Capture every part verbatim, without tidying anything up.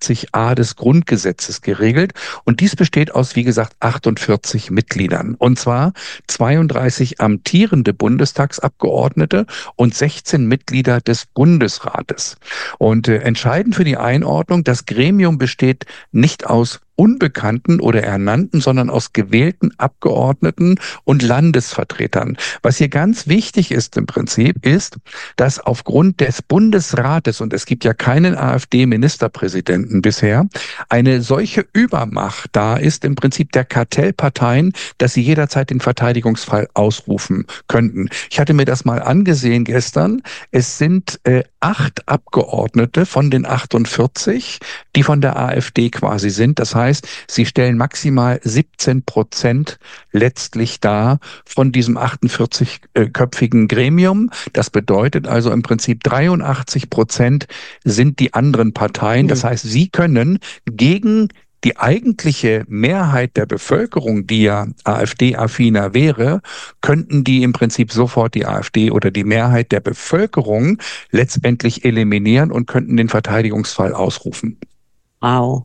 achtzig a des Grundgesetzes geregelt. Und dies besteht aus, wie gesagt, achtundvierzig Mitgliedern. Und zwar zweiunddreißig amtierende Bundestagsabgeordnete und sechzehn Mitglieder des Bundesrates. Und äh, entscheidend für die Einordnung, das Gremium besteht nicht aus Unbekannten oder Ernannten, sondern aus gewählten Abgeordneten und Landesvertretern. Was hier ganz wichtig ist im Prinzip, ist, dass aufgrund des Bundesrates, und es gibt ja keinen AfD-Ministerpräsidenten bisher, eine solche Übermacht da ist, im Prinzip der Kartellparteien, dass sie jederzeit den Verteidigungsfall ausrufen könnten. Ich hatte mir das mal angesehen gestern. Es sind äh, acht Abgeordnete von den achtundvierzig, die von der AfD quasi sind. Das heißt, sie stellen maximal siebzehn Prozent letztlich dar von diesem achtundvierzig-köpfigen Gremium. Das bedeutet also im Prinzip dreiundachtzig Prozent sind die anderen Parteien. Das heißt, sie können gegen die eigentliche Mehrheit der Bevölkerung, die ja AfD-affiner wäre, könnten die im Prinzip sofort die AfD oder die Mehrheit der Bevölkerung letztendlich eliminieren und könnten den Verteidigungsfall ausrufen. Wow.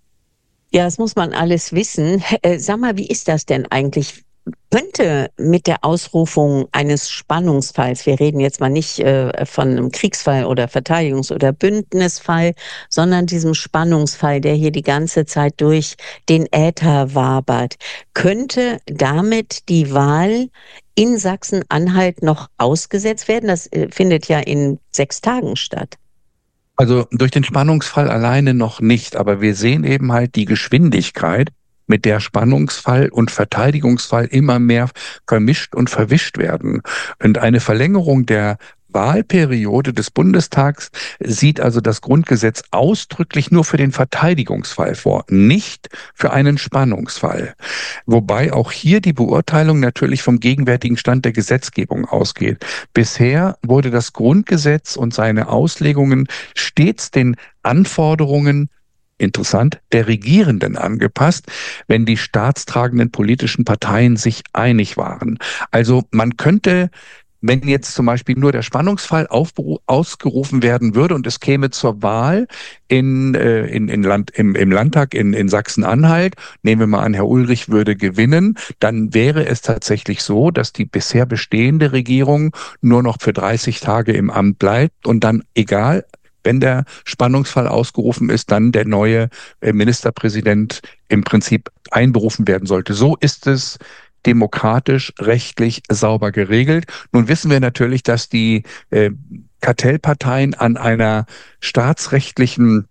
Ja, das muss man alles wissen. Äh, sag mal, wie ist das denn eigentlich? Könnte mit der Ausrufung eines Spannungsfalls, wir reden jetzt mal nicht äh, von einem Kriegsfall oder Verteidigungs- oder Bündnisfall, sondern diesem Spannungsfall, der hier die ganze Zeit durch den Äther wabert, könnte damit die Wahl in Sachsen-Anhalt noch ausgesetzt werden? Das äh, findet ja in sechs Tagen statt. Also durch den Spannungsfall alleine noch nicht, aber wir sehen eben halt die Geschwindigkeit, mit der Spannungsfall und Verteidigungsfall immer mehr vermischt und verwischt werden. Und eine Verlängerung der Wahlperiode des Bundestags sieht also das Grundgesetz ausdrücklich nur für den Verteidigungsfall vor, nicht für einen Spannungsfall. Wobei auch hier die Beurteilung natürlich vom gegenwärtigen Stand der Gesetzgebung ausgeht. Bisher wurde das Grundgesetz und seine Auslegungen stets den Anforderungen, interessant, der Regierenden angepasst, wenn die staatstragenden politischen Parteien sich einig waren. Also man könnte, wenn jetzt zum Beispiel nur der Spannungsfall aufberu- ausgerufen werden würde und es käme zur Wahl in, äh, in, in Land, im, im Landtag in, in Sachsen-Anhalt, nehmen wir mal an, Herr Ulrich würde gewinnen, dann wäre es tatsächlich so, dass die bisher bestehende Regierung nur noch für dreißig Tage im Amt bleibt und dann egal, wenn der Spannungsfall ausgerufen ist, dann der neue äh, Ministerpräsident im Prinzip einberufen werden sollte. So ist es demokratisch, rechtlich sauber geregelt. Nun wissen wir natürlich, dass die äh, Kartellparteien an einer staatsrechtlichen,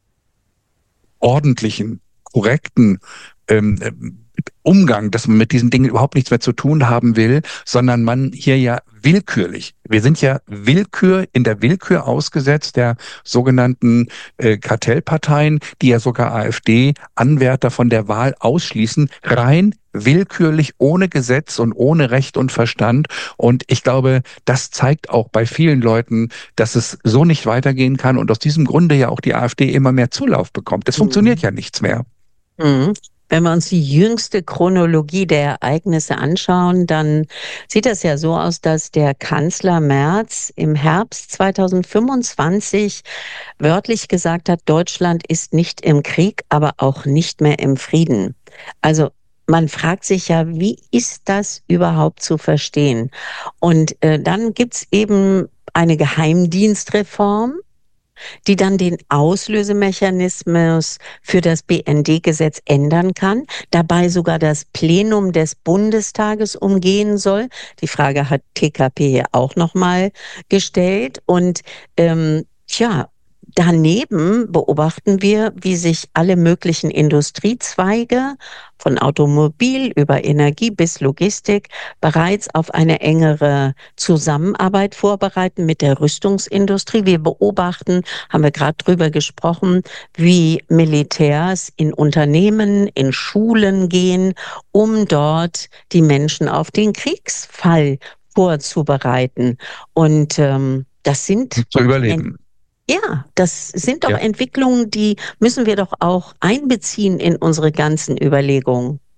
ordentlichen, korrekten ähm, Umgang, dass man mit diesen Dingen überhaupt nichts mehr zu tun haben will, sondern man hier ja willkürlich, wir sind ja Willkür, in der Willkür ausgesetzt der sogenannten äh, Kartellparteien, die ja sogar AfD-Anwärter von der Wahl ausschließen, rein willkürlich, ohne Gesetz und ohne Recht und Verstand. Und ich glaube, das zeigt auch bei vielen Leuten, dass es so nicht weitergehen kann und aus diesem Grunde ja auch die AfD immer mehr Zulauf bekommt. Es funktioniert ja nichts mehr. Mhm. Wenn wir uns die jüngste Chronologie der Ereignisse anschauen, dann sieht das ja so aus, dass der Kanzler Merz im Herbst zweitausendfünfundzwanzig wörtlich gesagt hat, Deutschland ist nicht im Krieg, aber auch nicht mehr im Frieden. Also man fragt sich ja, wie ist das überhaupt zu verstehen? Und äh, dann gibt's eben eine Geheimdienstreform, die dann den Auslösemechanismus für das B N D-Gesetz ändern kann, dabei sogar das Plenum des Bundestages umgehen soll. Die Frage hat T K P hier auch nochmal gestellt. Und ähm, tja, daneben beobachten wir, wie sich alle möglichen Industriezweige von Automobil über Energie bis Logistik bereits auf eine engere Zusammenarbeit vorbereiten mit der Rüstungsindustrie. Wir beobachten, haben wir gerade drüber gesprochen, wie Militärs in Unternehmen, in Schulen gehen, um dort die Menschen auf den Kriegsfall vorzubereiten. Und ähm, das sind Zu überleben. Ja, das sind doch Ja. Entwicklungen, die müssen wir doch auch einbeziehen in unsere ganzen Überlegungen.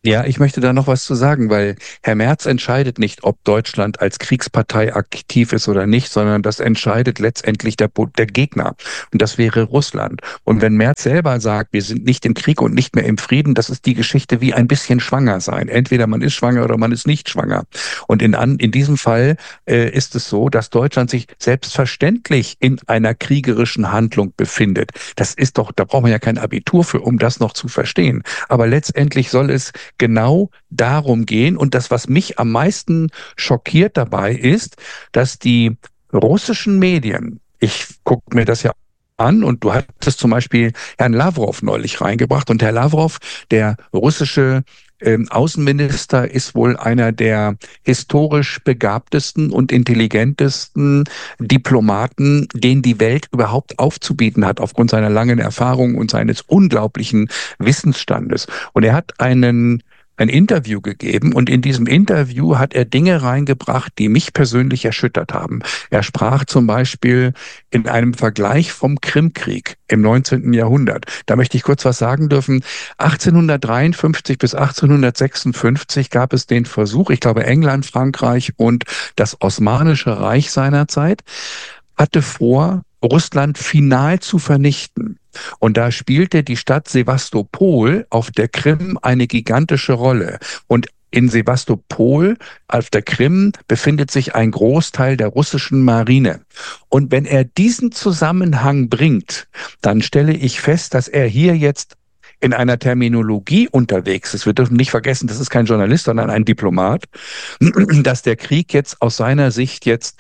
Ja, ich möchte da noch was zu sagen, weil Herr Merz entscheidet nicht, ob Deutschland als Kriegspartei aktiv ist oder nicht, sondern das entscheidet letztendlich der, Bo- der Gegner. Und das wäre Russland. Und wenn Merz selber sagt, wir sind nicht im Krieg und nicht mehr im Frieden, das ist die Geschichte wie ein bisschen schwanger sein. Entweder man ist schwanger oder man ist nicht schwanger. Und in, an, in diesem Fall äh, ist es so, dass Deutschland sich selbstverständlich in einer kriegerischen Handlung befindet. Das ist doch, da braucht man ja kein Abitur für, um das noch zu verstehen. Aber letztendlich soll es genau darum gehen. Und das, was mich am meisten schockiert dabei ist, dass die russischen Medien, ich gucke mir das ja an und du hattest zum Beispiel Herrn Lavrov neulich reingebracht und Herr Lavrov, der russische ähm, Außenminister, ist wohl einer der historisch begabtesten und intelligentesten Diplomaten, den die Welt überhaupt aufzubieten hat, aufgrund seiner langen Erfahrung und seines unglaublichen Wissensstandes. Und er hat einen ein Interview gegeben und in diesem Interview hat er Dinge reingebracht, die mich persönlich erschüttert haben. Er sprach zum Beispiel in einem Vergleich vom Krimkrieg im neunzehnten Jahrhundert. Da möchte ich kurz was sagen dürfen. achtzehnhundertdreiundfünfzig bis achtzehnhundertsechsundfünfzig gab es den Versuch, ich glaube England, Frankreich und das Osmanische Reich seinerzeit hatte vor, Russland final zu vernichten. Und da spielte die Stadt Sewastopol auf der Krim eine gigantische Rolle. Und in Sewastopol auf der Krim befindet sich ein Großteil der russischen Marine. Und wenn er diesen Zusammenhang bringt, dann stelle ich fest, dass er hier jetzt in einer Terminologie unterwegs ist. Wir dürfen nicht vergessen, das ist kein Journalist, sondern ein Diplomat, dass der Krieg jetzt aus seiner Sicht jetzt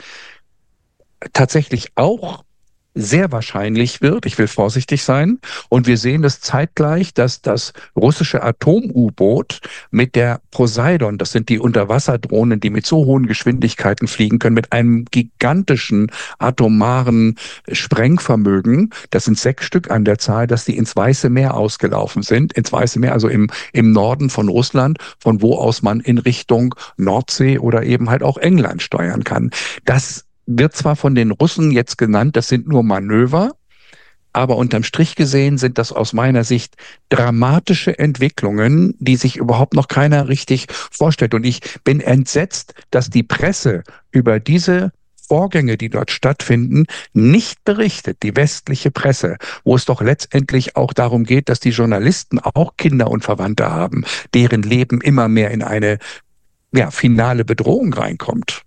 tatsächlich auch sehr wahrscheinlich wird, ich will vorsichtig sein, und wir sehen es zeitgleich, dass das russische Atom-U-Boot mit der Poseidon, das sind die Unterwasserdrohnen, die mit so hohen Geschwindigkeiten fliegen können, mit einem gigantischen atomaren Sprengvermögen, das sind sechs Stück an der Zahl, dass die ins Weiße Meer ausgelaufen sind, ins Weiße Meer, also im, im Norden von Russland, von wo aus man in Richtung Nordsee oder eben halt auch England steuern kann. Das wird zwar von den Russen jetzt genannt, das sind nur Manöver, aber unterm Strich gesehen sind das aus meiner Sicht dramatische Entwicklungen, die sich überhaupt noch keiner richtig vorstellt. Und ich bin entsetzt, dass die Presse über diese Vorgänge, die dort stattfinden, nicht berichtet, die westliche Presse, wo es doch letztendlich auch darum geht, dass die Journalisten auch Kinder und Verwandte haben, deren Leben immer mehr in eine ja, finale Bedrohung reinkommt.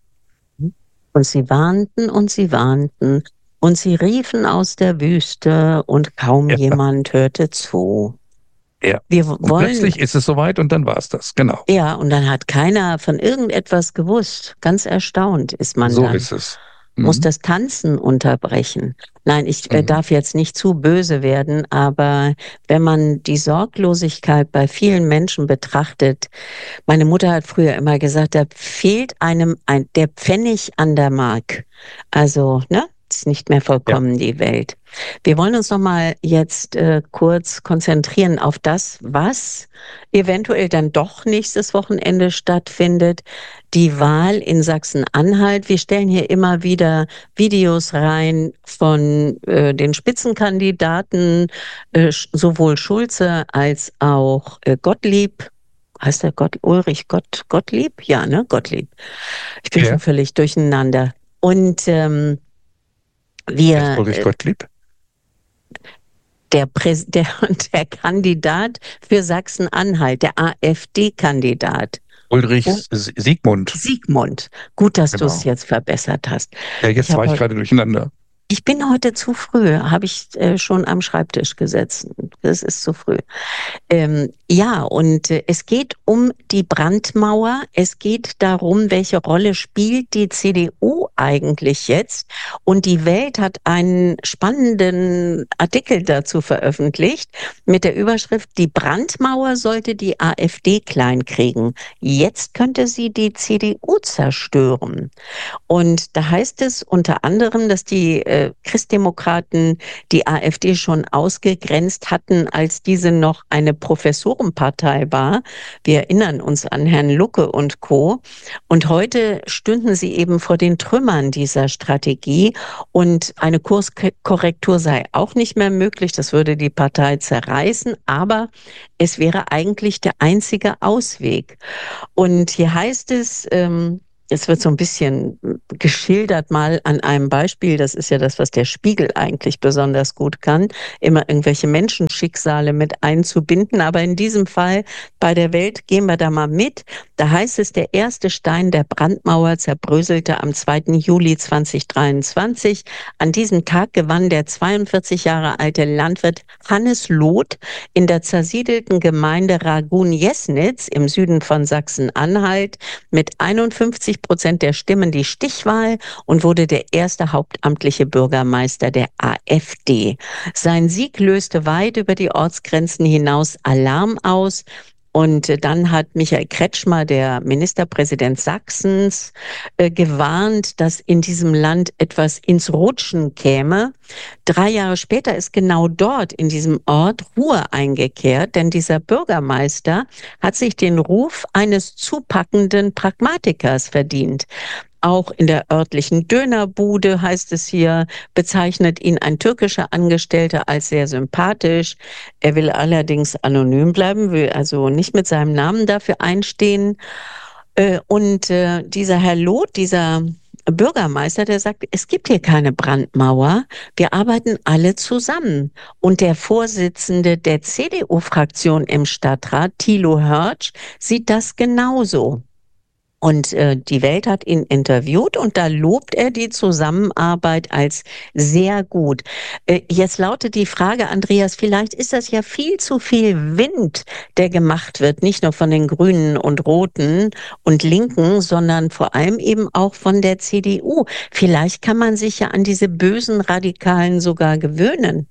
Und sie warnten und sie warnten und sie riefen aus der Wüste und kaum Ja. jemand hörte zu. Ja. Wir Und wollen, plötzlich ist es soweit und dann war es das, genau. ja, und dann hat keiner von irgendetwas gewusst. Ganz erstaunt ist man So dann. ist es. Muss Mhm. das Tanzen unterbrechen. Nein, ich äh, Mhm. darf jetzt nicht zu böse werden, aber wenn man die Sorglosigkeit bei vielen Menschen betrachtet, meine Mutter hat früher immer gesagt, da fehlt einem ein, der Pfennig an der Mark. Also, ne? Ist nicht mehr vollkommen die Welt. Wir wollen uns noch mal jetzt äh, kurz konzentrieren auf das, was eventuell dann doch nächstes Wochenende stattfindet. Die Wahl in Sachsen-Anhalt. Wir stellen hier immer wieder Videos rein von äh, den Spitzenkandidaten, äh, sowohl Schulze als auch äh, Gottlieb. Heißt der Gott, Ulrich Gott, Gottlieb? Ja, ne, Gottlieb. Ich bin Ja. schon völlig durcheinander. Und ähm, wir, Ulrich äh, Gottlieb? der, Präs der, der Kandidat für Sachsen-Anhalt, der AfD-Kandidat. Ulrich Oh. S- Siegmund. Siegmund. Gut, dass du es Genau. jetzt verbessert hast. Ja, jetzt Ich hab war ich heute- gerade durcheinander. Ich bin heute zu früh, habe ich äh, schon am Schreibtisch gesessen. Das ist zu früh. Ähm, ja, und äh, es geht um die Brandmauer. Es geht darum, welche Rolle spielt die C D U eigentlich jetzt. Und die Welt hat einen spannenden Artikel dazu veröffentlicht mit der Überschrift: Die Brandmauer sollte die AfD kleinkriegen. Jetzt könnte sie die C D U zerstören. Und da heißt es unter anderem, dass die äh, äh, Christdemokraten die AfD schon ausgegrenzt hatten, als diese noch eine Professorenpartei war. Wir erinnern uns an Herrn Lucke und Co. Und heute stünden sie eben vor den Trümmern dieser Strategie und eine Kurskorrektur sei auch nicht mehr möglich. Das würde die Partei zerreißen, aber es wäre eigentlich der einzige Ausweg. Und hier heißt es, ähm, es wird so ein bisschen geschildert mal an einem Beispiel. Das ist ja das, was der Spiegel eigentlich besonders gut kann, immer irgendwelche Menschenschicksale mit einzubinden. Aber in diesem Fall bei der Welt gehen wir da mal mit. Da heißt es, der erste Stein der Brandmauer zerbröselte am zweiten Juli zweitausenddreiundzwanzig. An diesem Tag gewann der zweiundvierzig Jahre alte Landwirt Hannes Loth in der zersiedelten Gemeinde Ragun-Jesnitz im Süden von Sachsen-Anhalt mit einundfünfzig Prozent der Stimmen die Stichwahl und wurde der erste hauptamtliche Bürgermeister der AfD. Sein Sieg löste weit über die Ortsgrenzen hinaus Alarm aus. Und dann hat Michael Kretschmer, der Ministerpräsident Sachsens, äh, gewarnt, dass in diesem Land etwas ins Rutschen käme. Drei Jahre später ist genau dort in diesem Ort Ruhe eingekehrt, denn dieser Bürgermeister hat sich den Ruf eines zupackenden Pragmatikers verdient. Auch in der örtlichen Dönerbude, heißt es hier, bezeichnet ihn ein türkischer Angestellter als sehr sympathisch. Er will allerdings anonym bleiben, will also nicht mit seinem Namen dafür einstehen. Und dieser Herr Loth, dieser Bürgermeister, der sagt, es gibt hier keine Brandmauer, wir arbeiten alle zusammen. Und der Vorsitzende der C D U-Fraktion im Stadtrat, Thilo Hörtsch, sieht das genauso. Und äh, die Welt hat ihn interviewt und da lobt er die Zusammenarbeit als sehr gut. Äh, jetzt lautet die Frage, Andreas, vielleicht ist das ja viel zu viel Wind, der gemacht wird, nicht nur von den Grünen und Roten und Linken, sondern vor allem eben auch von der C D U. Vielleicht kann man sich ja an diese bösen Radikalen sogar gewöhnen.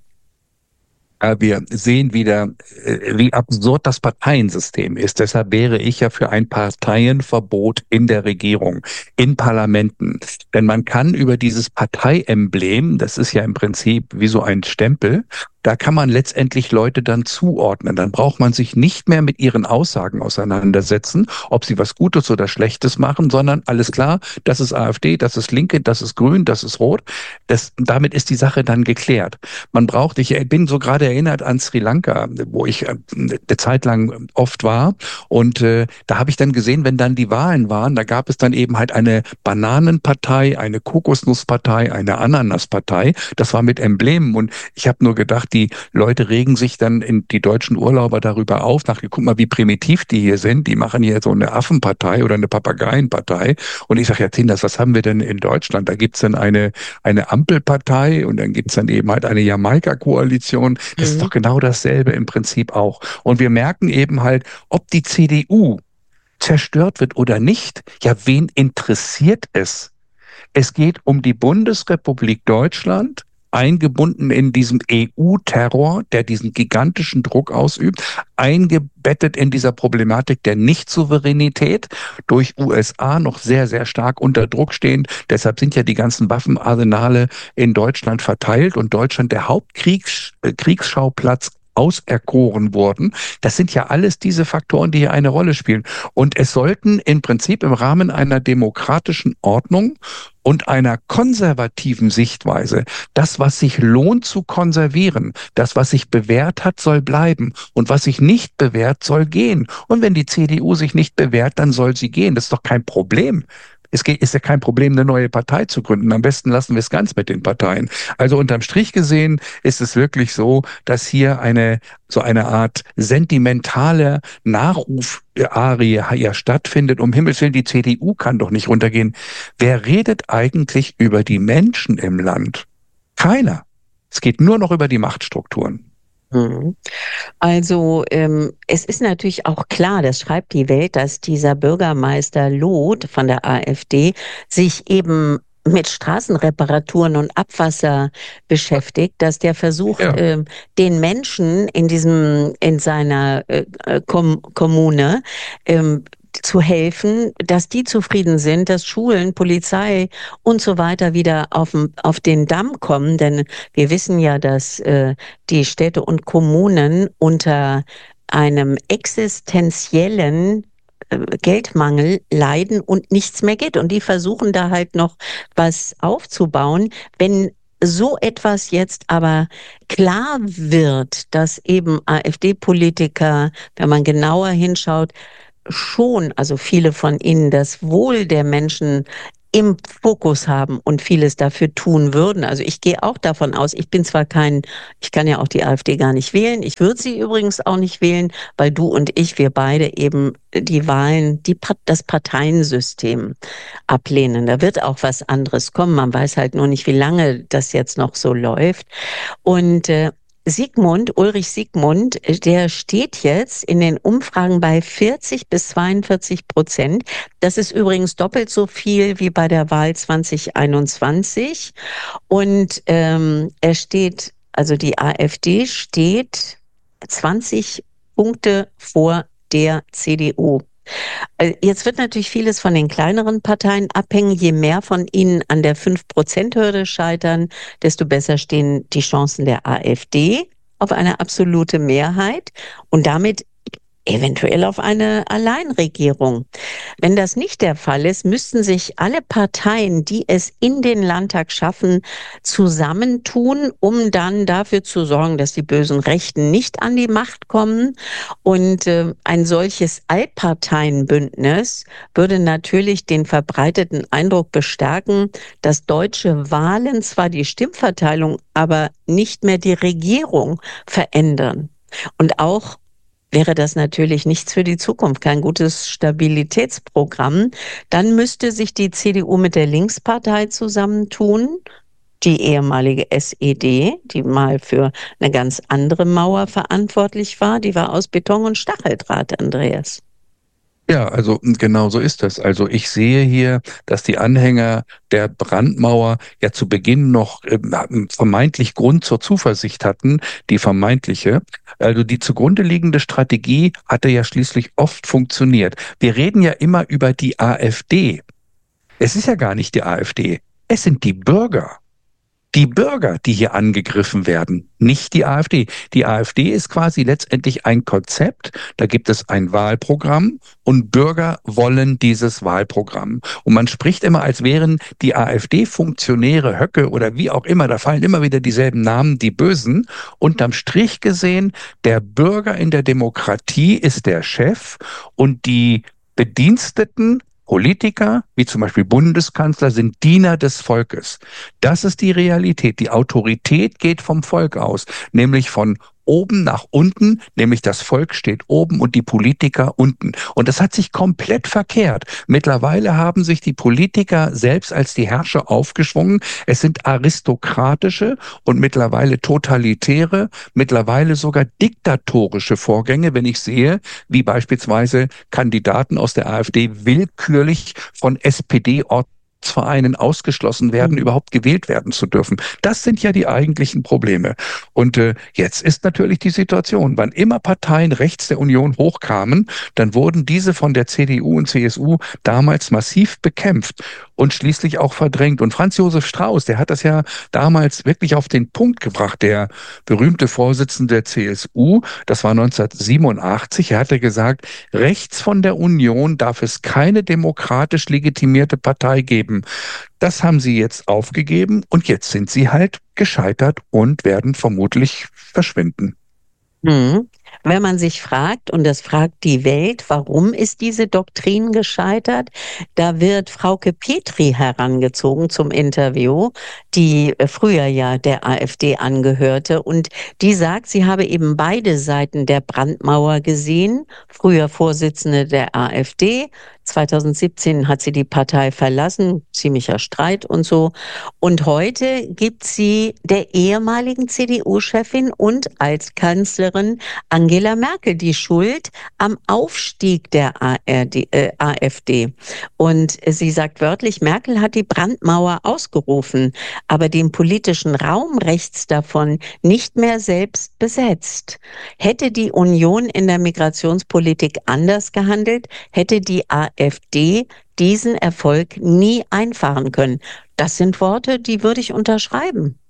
Wir sehen wieder, wie absurd das Parteiensystem ist. Deshalb wäre ich ja für ein Parteienverbot in der Regierung, in Parlamenten. Denn man kann über dieses Parteiemblem, das ist ja im Prinzip wie so ein Stempel, da kann man letztendlich Leute dann zuordnen. Dann braucht man sich nicht mehr mit ihren Aussagen auseinandersetzen, ob sie was Gutes oder Schlechtes machen, sondern alles klar, das ist AfD, das ist Linke, das ist Grün, das ist Rot. Das, damit ist die Sache dann geklärt. Man braucht, ich bin so gerade erinnert an Sri Lanka, wo ich eine Zeit lang oft war. Und äh, da habe ich dann gesehen, wenn dann die Wahlen waren, da gab es dann eben halt eine Bananenpartei, eine Kokosnusspartei, eine Ananaspartei. Das war mit Emblemen. Und ich habe nur gedacht, die Leute regen sich dann in die deutschen Urlauber darüber auf, nach, guck mal, wie primitiv die hier sind. Die machen hier so eine Affenpartei oder eine Papageienpartei. Und ich sage, ja, Tinders, was haben wir denn in Deutschland? Da gibt's dann eine, eine Ampelpartei und dann gibt's dann eben halt eine Jamaika-Koalition. Das mhm. ist doch genau dasselbe im Prinzip auch. Und wir merken eben halt, ob die C D U zerstört wird oder nicht. Ja, wen interessiert es? Es geht um die Bundesrepublik Deutschland, eingebunden in diesem E U-Terror, der diesen gigantischen Druck ausübt, eingebettet in dieser Problematik der Nichtsouveränität, durch U S A noch sehr, sehr stark unter Druck stehend. Deshalb sind ja die ganzen Waffenarsenale in Deutschland verteilt und Deutschland der Hauptkriegsschauplatz auserkoren wurden. Das sind ja alles diese Faktoren, die hier eine Rolle spielen. Und es sollten im Prinzip im Rahmen einer demokratischen Ordnung und einer konservativen Sichtweise, das, was sich lohnt zu konservieren, das, was sich bewährt hat, soll bleiben. Und was sich nicht bewährt, soll gehen. Und wenn die C D U sich nicht bewährt, dann soll sie gehen. Das ist doch kein Problem. Es ist ja kein Problem, eine neue Partei zu gründen. Am besten lassen wir es ganz mit den Parteien. Also unterm Strich gesehen ist es wirklich so, dass hier eine so eine Art sentimentale Nachrufarie ja stattfindet. Um Himmels Willen, die C D U kann doch nicht runtergehen. Wer redet eigentlich über die Menschen im Land? Keiner. Es geht nur noch über die Machtstrukturen. Also ähm, es ist natürlich auch klar, das schreibt die Welt, dass dieser Bürgermeister Loth von der AfD sich eben mit Straßenreparaturen und Abwasser beschäftigt, dass der versucht, ja. äh, den Menschen in diesem, in seiner äh, Kom- Kommune ähm, zu helfen, dass die zufrieden sind, dass Schulen, Polizei und so weiter wieder auf, auf den Damm kommen. Denn wir wissen ja, dass äh, die Städte und Kommunen unter einem existenziellen äh, Geldmangel leiden und nichts mehr geht. Und die versuchen da halt noch was aufzubauen. Wenn so etwas jetzt aber klar wird, dass eben AfD-Politiker, wenn man genauer hinschaut, schon, also viele von ihnen, das Wohl der Menschen im Fokus haben und vieles dafür tun würden. Also ich gehe auch davon aus, ich bin zwar kein, ich kann ja auch die AfD gar nicht wählen, ich würde sie übrigens auch nicht wählen, weil du und ich, wir beide eben die Wahlen, die, das Parteiensystem ablehnen. Da wird auch was anderes kommen, man weiß halt nur nicht, wie lange das jetzt noch so läuft. Und äh, Sigmund, Ulrich Sigmund, der steht jetzt in den Umfragen bei vierzig bis zweiundvierzig Prozent. Das ist übrigens doppelt so viel wie bei der Wahl zwanzig einundzwanzig. Und ähm, er steht, also die AfD steht zwanzig Punkte vor der C D U. Jetzt wird natürlich vieles von den kleineren Parteien abhängen. Je mehr von ihnen an der fünf Prozent Hürde scheitern, desto besser stehen die Chancen der AfD auf eine absolute Mehrheit und damit eventuell auf eine Alleinregierung. Wenn das nicht der Fall ist, müssten sich alle Parteien, die es in den Landtag schaffen, zusammentun, um dann dafür zu sorgen, dass die bösen Rechten nicht an die Macht kommen. Und äh, ein solches Allparteienbündnis würde natürlich den verbreiteten Eindruck bestärken, dass deutsche Wahlen zwar die Stimmverteilung, aber nicht mehr die Regierung verändern. Und auch wäre das natürlich nichts für die Zukunft, kein gutes Stabilitätsprogramm. Dann müsste sich die C D U mit der Linkspartei zusammentun, die ehemalige S E D, die mal für eine ganz andere Mauer verantwortlich war, die war aus Beton und Stacheldraht, Andreas. Ja, also genau so ist es. Also ich sehe hier, dass die Anhänger der Brandmauer ja zu Beginn noch äh, vermeintlich Grund zur Zuversicht hatten, die vermeintliche. Also die zugrunde liegende Strategie hatte ja schließlich oft funktioniert. Wir reden ja immer über die AfD. Es ist ja gar nicht die AfD. Es sind die Bürger. Die Bürger, die hier angegriffen werden, nicht die AfD. Die AfD ist quasi letztendlich ein Konzept. Da gibt es ein Wahlprogramm und Bürger wollen dieses Wahlprogramm. Und man spricht immer, als wären die AfD-Funktionäre, Höcke oder wie auch immer, da fallen immer wieder dieselben Namen, die Bösen. Unterm Strich gesehen, der Bürger in der Demokratie ist der Chef und die Bediensteten, Politiker, wie zum Beispiel Bundeskanzler, sind Diener des Volkes. Das ist die Realität. Die Autorität geht vom Volk aus, nämlich von oben nach unten, nämlich das Volk steht oben und die Politiker unten. Und das hat sich komplett verkehrt. Mittlerweile haben sich die Politiker selbst als die Herrscher aufgeschwungen. Es sind aristokratische und mittlerweile totalitäre, mittlerweile sogar diktatorische Vorgänge, wenn ich sehe, wie beispielsweise Kandidaten aus der AfD willkürlich von S P D-Orten Vereinen ausgeschlossen werden, mhm. überhaupt gewählt werden zu dürfen. Das sind ja die eigentlichen Probleme. Und äh, jetzt ist natürlich die Situation, wann immer Parteien rechts der Union hochkamen, dann wurden diese von der C D U und C S U damals massiv bekämpft und schließlich auch verdrängt. Und Franz Josef Strauß, der hat das ja damals wirklich auf den Punkt gebracht, der berühmte Vorsitzende der C S U, das war neunzehnhundertsiebenundachtzig, er hatte gesagt, rechts von der Union darf es keine demokratisch legitimierte Partei geben. Das haben sie jetzt aufgegeben und jetzt sind sie halt gescheitert und werden vermutlich verschwinden. Hm. Wenn man sich fragt, und das fragt die Welt, warum ist diese Doktrin gescheitert, da wird Frauke Petry herangezogen zum Interview, die früher ja der AfD angehörte, und die sagt, sie habe eben beide Seiten der Brandmauer gesehen, früher Vorsitzende der AfD, zweitausendsiebzehn hat sie die Partei verlassen, ziemlicher Streit und so. Und heute gibt sie der ehemaligen C D U-Chefin und als Kanzlerin Angela Merkel die Schuld am Aufstieg der A R D, äh, AfD. Und sie sagt wörtlich, Merkel hat die Brandmauer ausgerufen, aber den politischen Raum rechts davon nicht mehr selbst besetzt. Hätte die Union in der Migrationspolitik anders gehandelt, hätte die AfD diesen Erfolg nie einfahren können. Das sind Worte, die würde ich unterschreiben.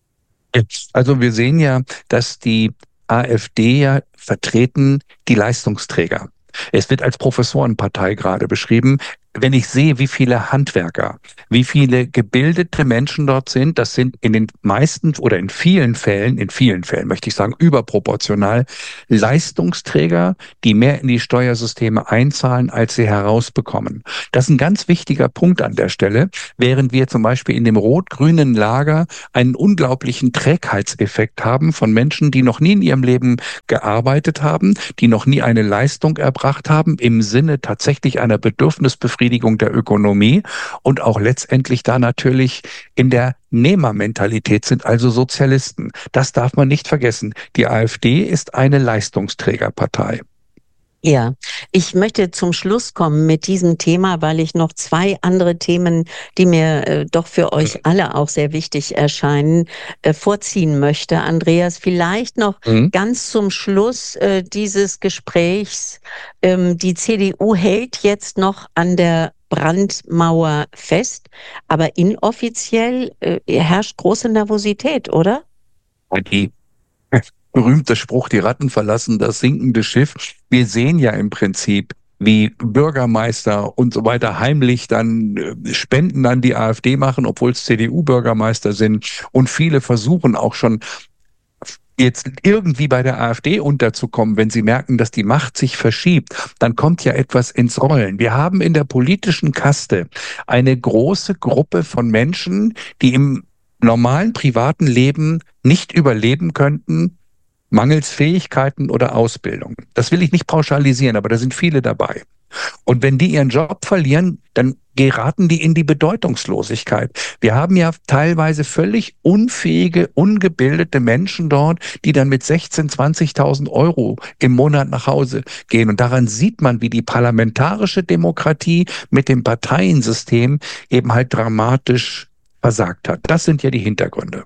Also wir sehen ja, dass die AfD ja vertreten die Leistungsträger. Es wird als Professorenpartei gerade beschrieben. Wenn ich sehe, wie viele Handwerker, wie viele gebildete Menschen dort sind, das sind in den meisten oder in vielen Fällen, in vielen Fällen möchte ich sagen, überproportional Leistungsträger, die mehr in die Steuersysteme einzahlen, als sie herausbekommen. Das ist ein ganz wichtiger Punkt an der Stelle, während wir zum Beispiel in dem rot-grünen Lager einen unglaublichen Trägheitseffekt haben von Menschen, die noch nie in ihrem Leben gearbeitet haben, die noch nie eine Leistung erbracht haben, im Sinne tatsächlich einer Bedürfnisbefriedigung der Ökonomie und auch letztendlich da natürlich in der Nehmermentalität sind, also Sozialisten. Das darf man nicht vergessen. Die AfD ist eine Leistungsträgerpartei. Ja, ich möchte zum Schluss kommen mit diesem Thema, weil ich noch zwei andere Themen, die mir äh, doch für euch alle auch sehr wichtig erscheinen, äh, vorziehen möchte. Andreas, vielleicht noch Mhm. ganz zum Schluss äh, dieses Gesprächs. Ähm, die C D U hält jetzt noch an der Brandmauer fest, aber inoffiziell äh, herrscht große Nervosität, oder? Die berühmte Spruch, die Ratten verlassen das sinkende Schiff. Wir sehen ja im Prinzip, wie Bürgermeister und so weiter heimlich dann äh, Spenden an die AfD machen, obwohl es C D U-Bürgermeister sind. Und viele versuchen auch schon jetzt irgendwie bei der AfD unterzukommen, wenn sie merken, dass die Macht sich verschiebt, dann kommt ja etwas ins Rollen. Wir haben in der politischen Kaste eine große Gruppe von Menschen, die im normalen privaten Leben nicht überleben könnten, mangels Fähigkeiten oder Ausbildung. Das will ich nicht pauschalisieren, aber da sind viele dabei. Und wenn die ihren Job verlieren, dann geraten die in die Bedeutungslosigkeit. Wir haben ja teilweise völlig unfähige, ungebildete Menschen dort, die dann mit sechzehntausend, zwanzigtausend Euro im Monat nach Hause gehen. Und daran sieht man, wie die parlamentarische Demokratie mit dem Parteiensystem eben halt dramatisch versagt hat. Das sind ja die Hintergründe.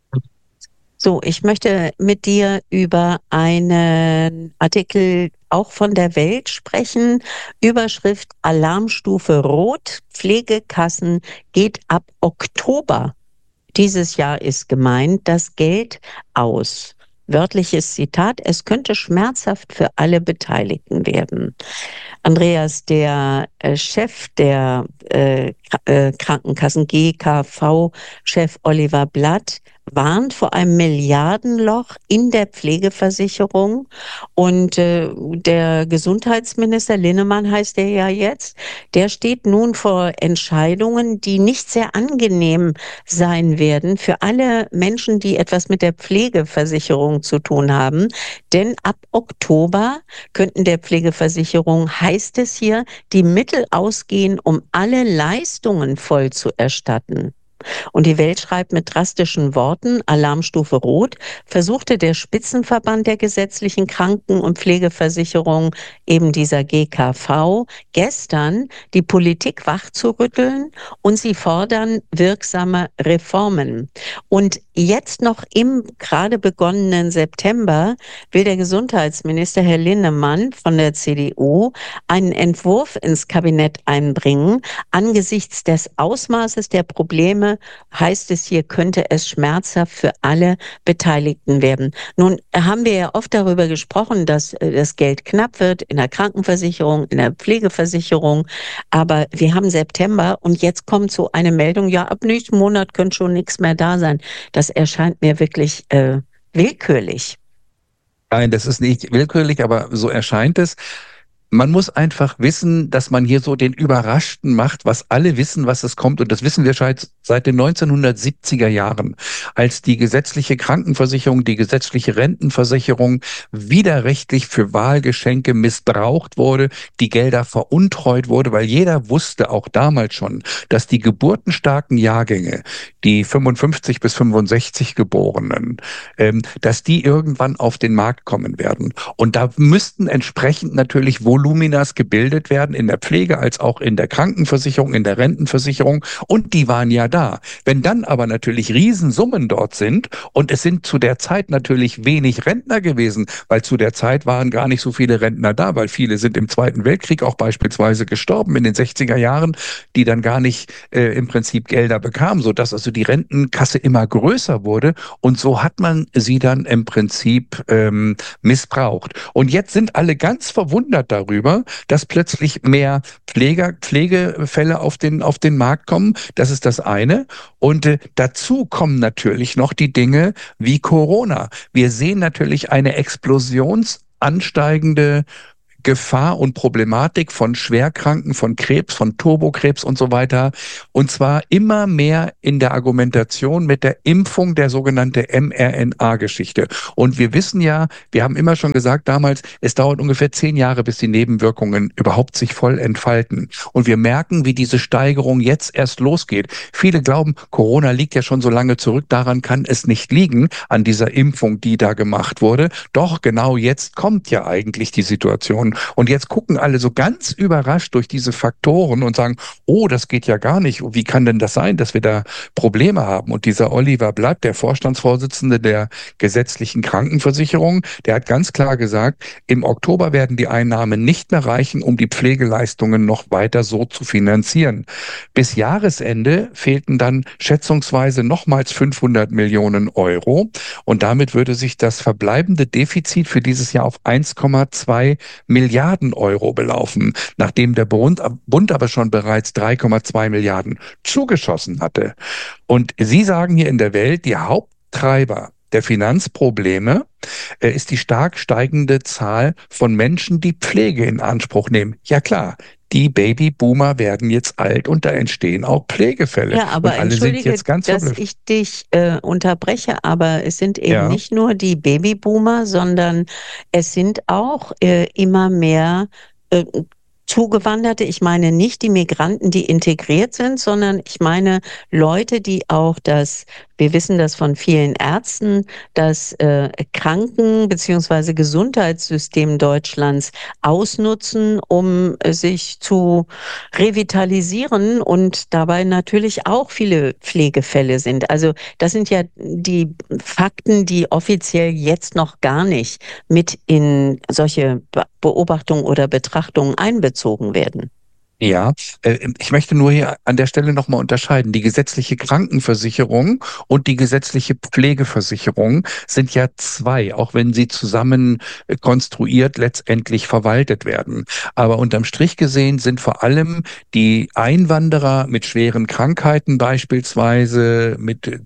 So, ich möchte mit dir über einen Artikel auch von der Welt sprechen. Überschrift Alarmstufe Rot. Pflegekassen geht ab Oktober. Dieses Jahr ist gemeint das Geld aus. Wörtliches Zitat, es könnte schmerzhaft für alle Beteiligten werden. Andreas, der äh, Chef der äh, äh, Krankenkassen G K V-Chef Oliver Blatt warnt vor einem Milliardenloch in der Pflegeversicherung. Und äh, der Gesundheitsminister Linnemann heißt er ja jetzt, der steht nun vor Entscheidungen, die nicht sehr angenehm sein werden für alle Menschen, die etwas mit der Pflegeversicherung zu tun haben. Denn ab Oktober könnten der Pflegeversicherung, heißt es hier, die Mittel ausgehen, um alle Leistungen voll zu erstatten. Und die Welt schreibt mit drastischen Worten, Alarmstufe Rot, versuchte der Spitzenverband der gesetzlichen Kranken- und Pflegeversicherung, eben dieser G K V, gestern die Politik wachzurütteln und sie fordern wirksame Reformen. Und jetzt noch im gerade begonnenen September will der Gesundheitsminister Herr Linnemann von der C D U einen Entwurf ins Kabinett einbringen. Angesichts des Ausmaßes der Probleme heißt es hier, könnte es schmerzhaft für alle Beteiligten werden. Nun haben wir ja oft darüber gesprochen, dass das Geld knapp wird in der Krankenversicherung, in der Pflegeversicherung, aber wir haben September und jetzt kommt so eine Meldung, ja, ab nächsten Monat könnte schon nichts mehr da sein. Das erscheint mir wirklich äh, willkürlich. Nein, das ist nicht willkürlich, aber so erscheint es. Man muss einfach wissen, dass man hier so den Überraschten macht, was alle wissen, was es kommt. Und das wissen wir seit, seit den neunzehnhundertsiebziger Jahren, als die gesetzliche Krankenversicherung, die gesetzliche Rentenversicherung widerrechtlich für Wahlgeschenke missbraucht wurde, die Gelder veruntreut wurde, weil jeder wusste auch damals schon, dass die geburtenstarken Jahrgänge, die fünfundfünfzig bis fünfundsechzig Geborenen, ähm, dass die irgendwann auf den Markt kommen werden. Und da müssten entsprechend natürlich Voluminas gebildet werden, in der Pflege als auch in der Krankenversicherung, in der Rentenversicherung. Und die waren ja da. Wenn dann aber natürlich Riesensummen dort sind und es sind zu der Zeit natürlich wenig Rentner gewesen, weil zu der Zeit waren gar nicht so viele Rentner da, weil viele sind im Zweiten Weltkrieg auch beispielsweise gestorben in den sechziger Jahren, die dann gar nicht äh, im Prinzip Gelder bekamen, sodass also die Rentenkasse immer größer wurde. Und so hat man sie dann im Prinzip ähm, missbraucht. Und jetzt sind alle ganz verwundert darüber, dass plötzlich mehr Pfleger, Pflegefälle auf den, auf den Markt kommen. Das ist das eine. Und äh, dazu kommen natürlich noch die Dinge wie Corona. Wir sehen natürlich eine explosionsansteigende Gefahr und Problematik von Schwerkranken, von Krebs, von Turbokrebs und so weiter. Und zwar immer mehr in der Argumentation mit der Impfung, der sogenannte mRNA-Geschichte. Und wir wissen ja, wir haben immer schon gesagt damals, es dauert ungefähr zehn Jahre, bis die Nebenwirkungen überhaupt sich voll entfalten. Und wir merken, wie diese Steigerung jetzt erst losgeht. Viele glauben, Corona liegt ja schon so lange zurück. Daran kann es nicht liegen, an dieser Impfung, die da gemacht wurde. Doch genau jetzt kommt ja eigentlich die Situation. Und jetzt gucken alle so ganz überrascht durch diese Faktoren und sagen, oh, das geht ja gar nicht. Wie kann denn das sein, dass wir da Probleme haben? Und dieser Oliver Blatt, der Vorstandsvorsitzende der gesetzlichen Krankenversicherung, der hat ganz klar gesagt, im Oktober werden die Einnahmen nicht mehr reichen, um die Pflegeleistungen noch weiter so zu finanzieren. Bis Jahresende fehlten dann schätzungsweise nochmals fünfhundert Millionen Euro. Und damit würde sich das verbleibende Defizit für dieses Jahr auf eins Komma zwei Milliarden Euro belaufen, nachdem der Bund, Bund aber schon bereits drei Komma zwei Milliarden zugeschossen hatte. Und Sie sagen hier in der Welt, die Haupttreiber der Finanzprobleme äh, ist die stark steigende Zahl von Menschen, die Pflege in Anspruch nehmen. Ja klar, die Babyboomer werden jetzt alt und da entstehen auch Pflegefälle. Ja, aber Und alle sind entschuldige, jetzt ganz dass verblüfft. ich dich äh, unterbreche, aber es sind eben Ja. nicht nur die Babyboomer, sondern es sind auch äh, immer mehr äh, Zugewanderte. Ich meine nicht die Migranten, die integriert sind, sondern ich meine Leute, die auch das, wir wissen das von vielen Ärzten, das äh, Kranken- bzw. Gesundheitssystem Deutschlands ausnutzen, um äh, sich zu revitalisieren und dabei natürlich auch viele Pflegefälle sind. Also das sind ja die Fakten, die offiziell jetzt noch gar nicht mit in solche Be Beobachtungen oder Betrachtungen einbezogen werden. Ja, äh, ich möchte nur hier an der Stelle nochmal unterscheiden. Die gesetzliche Krankenversicherung und die gesetzliche Pflegeversicherung sind ja zwei, auch wenn sie zusammen äh, konstruiert letztendlich verwaltet werden. Aber unterm Strich gesehen sind vor allem die Einwanderer mit schweren Krankheiten beispielsweise, mit äh,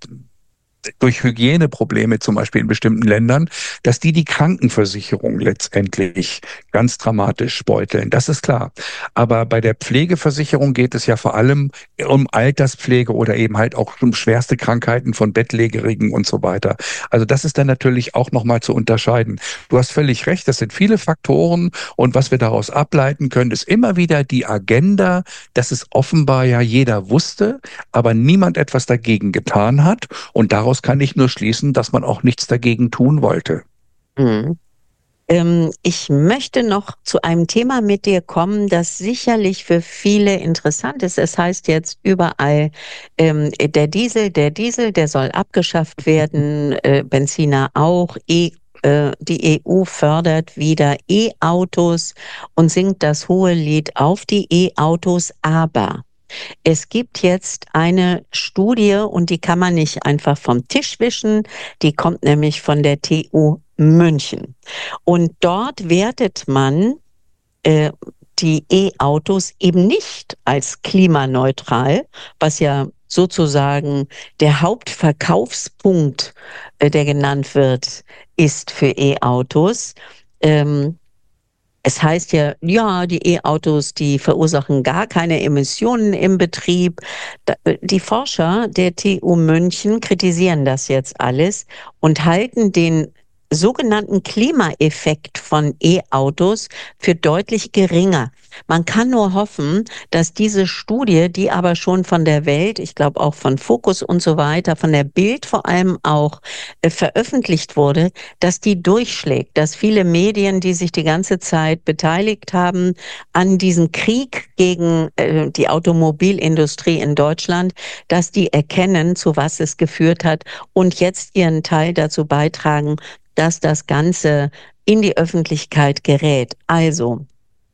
durch Hygieneprobleme zum Beispiel in bestimmten Ländern, dass die die Krankenversicherung letztendlich ganz dramatisch beuteln. Das ist klar. Aber bei der Pflegeversicherung geht es ja vor allem um Alterspflege oder eben halt auch um schwerste Krankheiten von Bettlägerigen und so weiter. Also das ist dann natürlich auch nochmal zu unterscheiden. Du hast völlig recht, das sind viele Faktoren und was wir daraus ableiten können, ist immer wieder die Agenda, dass es offenbar ja jeder wusste, aber niemand etwas dagegen getan hat. Und daraus kann ich nur schließen, dass man auch nichts dagegen tun wollte. Mhm. Ähm, ich möchte noch zu einem Thema mit dir kommen, das sicherlich für viele interessant ist. Es heißt jetzt überall, ähm, der Diesel, der Diesel, der soll abgeschafft werden, äh, Benziner auch, e äh, die E U fördert wieder E-Autos und singt das hohe Lied auf die E-Autos, aber es gibt jetzt eine Studie und die kann man nicht einfach vom Tisch wischen. Die kommt nämlich von der T U München. Und dort wertet man äh, die E-Autos eben nicht als klimaneutral, was ja sozusagen der Hauptverkaufspunkt, äh, der genannt wird, ist für E-Autos. Ähm, Es heißt ja, ja, die E-Autos, die verursachen gar keine Emissionen im Betrieb. Da, äh, die Forscher der T U München kritisieren das jetzt alles und halten den sogenannten Klimaeffekt von E-Autos für deutlich geringer. Man kann nur hoffen, dass diese Studie, die aber schon von der Welt, ich glaube auch von Focus und so weiter, von der Bild vor allem auch äh, veröffentlicht wurde, dass die durchschlägt, dass viele Medien, die sich die ganze Zeit beteiligt haben an diesem Krieg gegen äh, die Automobilindustrie in Deutschland, dass die erkennen, zu was es geführt hat und jetzt ihren Teil dazu beitragen, dass das Ganze in die Öffentlichkeit gerät. Also,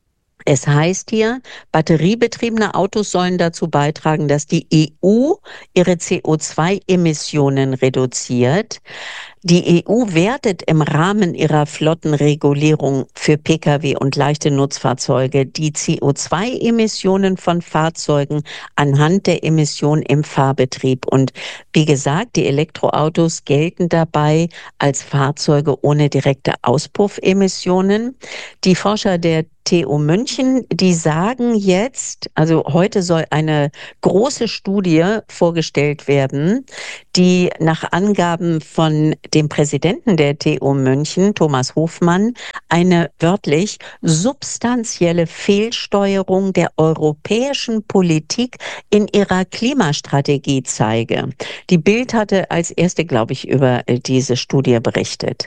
es heißt hier, batteriebetriebene Autos sollen dazu beitragen, dass die E U ihre C O zwei Emissionen reduziert. Die E U wertet im Rahmen ihrer Flottenregulierung für Pkw und leichte Nutzfahrzeuge die C O zwei Emissionen von Fahrzeugen anhand der Emissionen im Fahrbetrieb. Und wie gesagt, die Elektroautos gelten dabei als Fahrzeuge ohne direkte Auspuffemissionen. Die Forscher der T U München, die sagen jetzt, also heute soll eine große Studie vorgestellt werden, die nach Angaben von dem Präsidenten der T U München, Thomas Hofmann, eine wörtlich substanzielle Fehlsteuerung der europäischen Politik in ihrer Klimastrategie zeige. Die Bild hatte als erste, glaube ich, über diese Studie berichtet.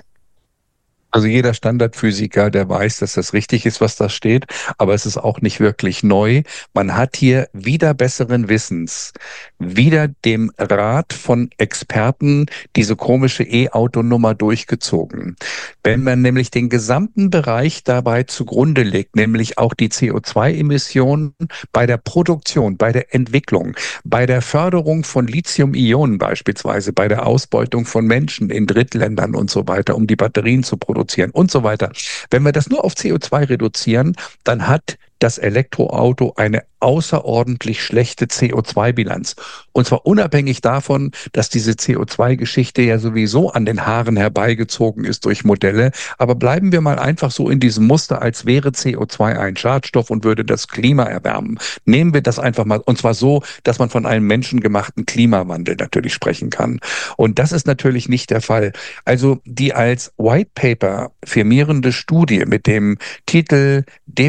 Also jeder Standardphysiker, der weiß, dass das richtig ist, was da steht, aber es ist auch nicht wirklich neu. Man hat hier wieder besseren Wissens, wieder dem Rat von Experten diese komische E-Auto-Nummer durchgezogen. Wenn man nämlich den gesamten Bereich dabei zugrunde legt, nämlich auch die C O zwei Emissionen bei der Produktion, bei der Entwicklung, bei der Förderung von Lithium-Ionen beispielsweise, bei der Ausbeutung von Menschen in Drittländern und so weiter, um die Batterien zu produzieren, und so weiter. Wenn wir das nur auf C O zwei reduzieren, dann hat das Elektroauto eine außerordentlich schlechte C O zwei Bilanz. Und zwar unabhängig davon, dass diese C O zwei Geschichte ja sowieso an den Haaren herbeigezogen ist durch Modelle. Aber bleiben wir mal einfach so in diesem Muster, als wäre C O zwei ein Schadstoff und würde das Klima erwärmen. Nehmen wir das einfach mal, und zwar so, dass man von einem menschengemachten Klimawandel natürlich sprechen kann. Und das ist natürlich nicht der Fall. Also die als White Paper firmierende Studie mit dem Titel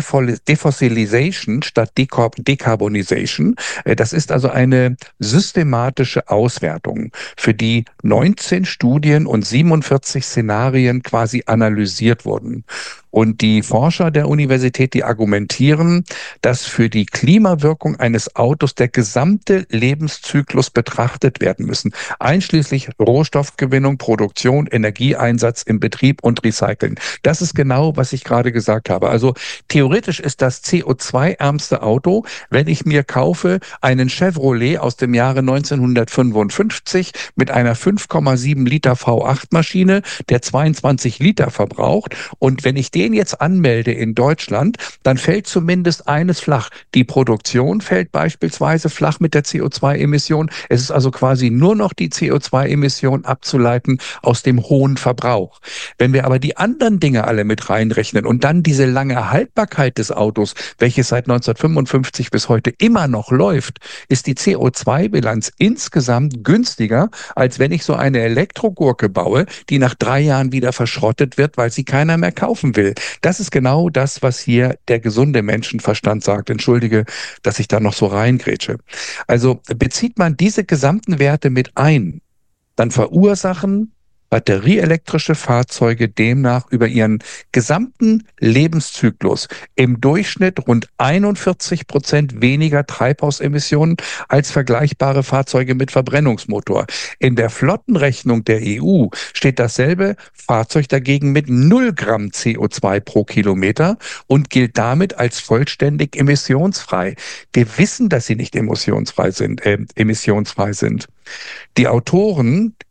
Defossilization statt Decarbonization. Das ist also eine systematische Auswertung, für die neunzehn Studien und siebenundvierzig Szenarien quasi analysiert wurden. Und die Forscher der Universität, die argumentieren, dass für die Klimawirkung eines Autos der gesamte Lebenszyklus betrachtet werden müssen, einschließlich Rohstoffgewinnung, Produktion, Energieeinsatz im Betrieb und Recyceln. Das ist genau, was ich gerade gesagt habe. Also theoretisch ist das C O zwei ärmste Auto, wenn ich mir kaufe einen Chevrolet aus dem Jahre neunzehnhundertfünfundfünfzig mit einer fünf Komma sieben Liter V acht Maschine, der zweiundzwanzig Liter verbraucht. Und wenn ich den jetzt anmelde in Deutschland, dann fällt zumindest eines flach. Die Produktion fällt beispielsweise flach mit der C O zwei Emission. Es ist also quasi nur noch die C O zwei Emission abzuleiten aus dem hohen Verbrauch. Wenn wir aber die anderen Dinge alle mit reinrechnen und dann diese lange Haltbarkeit des Autos, welches seit neunzehnhundertfünfundfünfzig bis heute immer noch läuft, ist die C O zwei Bilanz insgesamt günstiger, als wenn ich so eine Elektrogurke baue, die nach drei Jahren wieder verschrottet wird, weil sie keiner mehr kaufen will. Das ist genau das, was hier der gesunde Menschenverstand sagt. Entschuldige, dass ich da noch so reingrätsche. Also bezieht man diese gesamten Werte mit ein, dann verursachen batterieelektrische Fahrzeuge demnach über ihren gesamten Lebenszyklus im Durchschnitt rund einundvierzig Prozent weniger Treibhausemissionen als vergleichbare Fahrzeuge mit Verbrennungsmotor. In der Flottenrechnung der E U steht dasselbe Fahrzeug dagegen mit null Gramm C O zwei pro Kilometer und gilt damit als vollständig emissionsfrei. Wir wissen, dass sie nicht emissionsfrei sind, äh, emissionsfrei sind. Die Autoren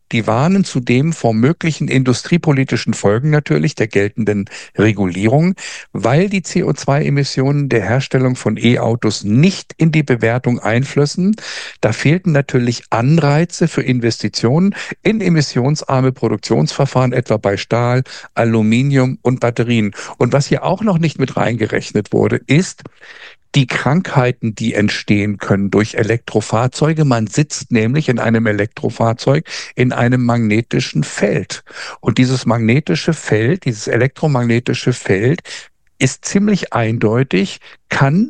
die warnen zudem vor möglichen industriepolitischen Folgen natürlich der geltenden Regulierung, weil die C O zwei Emissionen der Herstellung von E-Autos nicht in die Bewertung einflössen. Da fehlten natürlich Anreize für Investitionen in emissionsarme Produktionsverfahren, etwa bei Stahl, Aluminium und Batterien. Und was hier auch noch nicht mit reingerechnet wurde, ist die Krankheiten, die entstehen können durch Elektrofahrzeuge. Man sitzt nämlich in einem Elektrofahrzeug in einem magnetischen Feld. Und dieses magnetische Feld, dieses elektromagnetische Feld ist ziemlich eindeutig, kann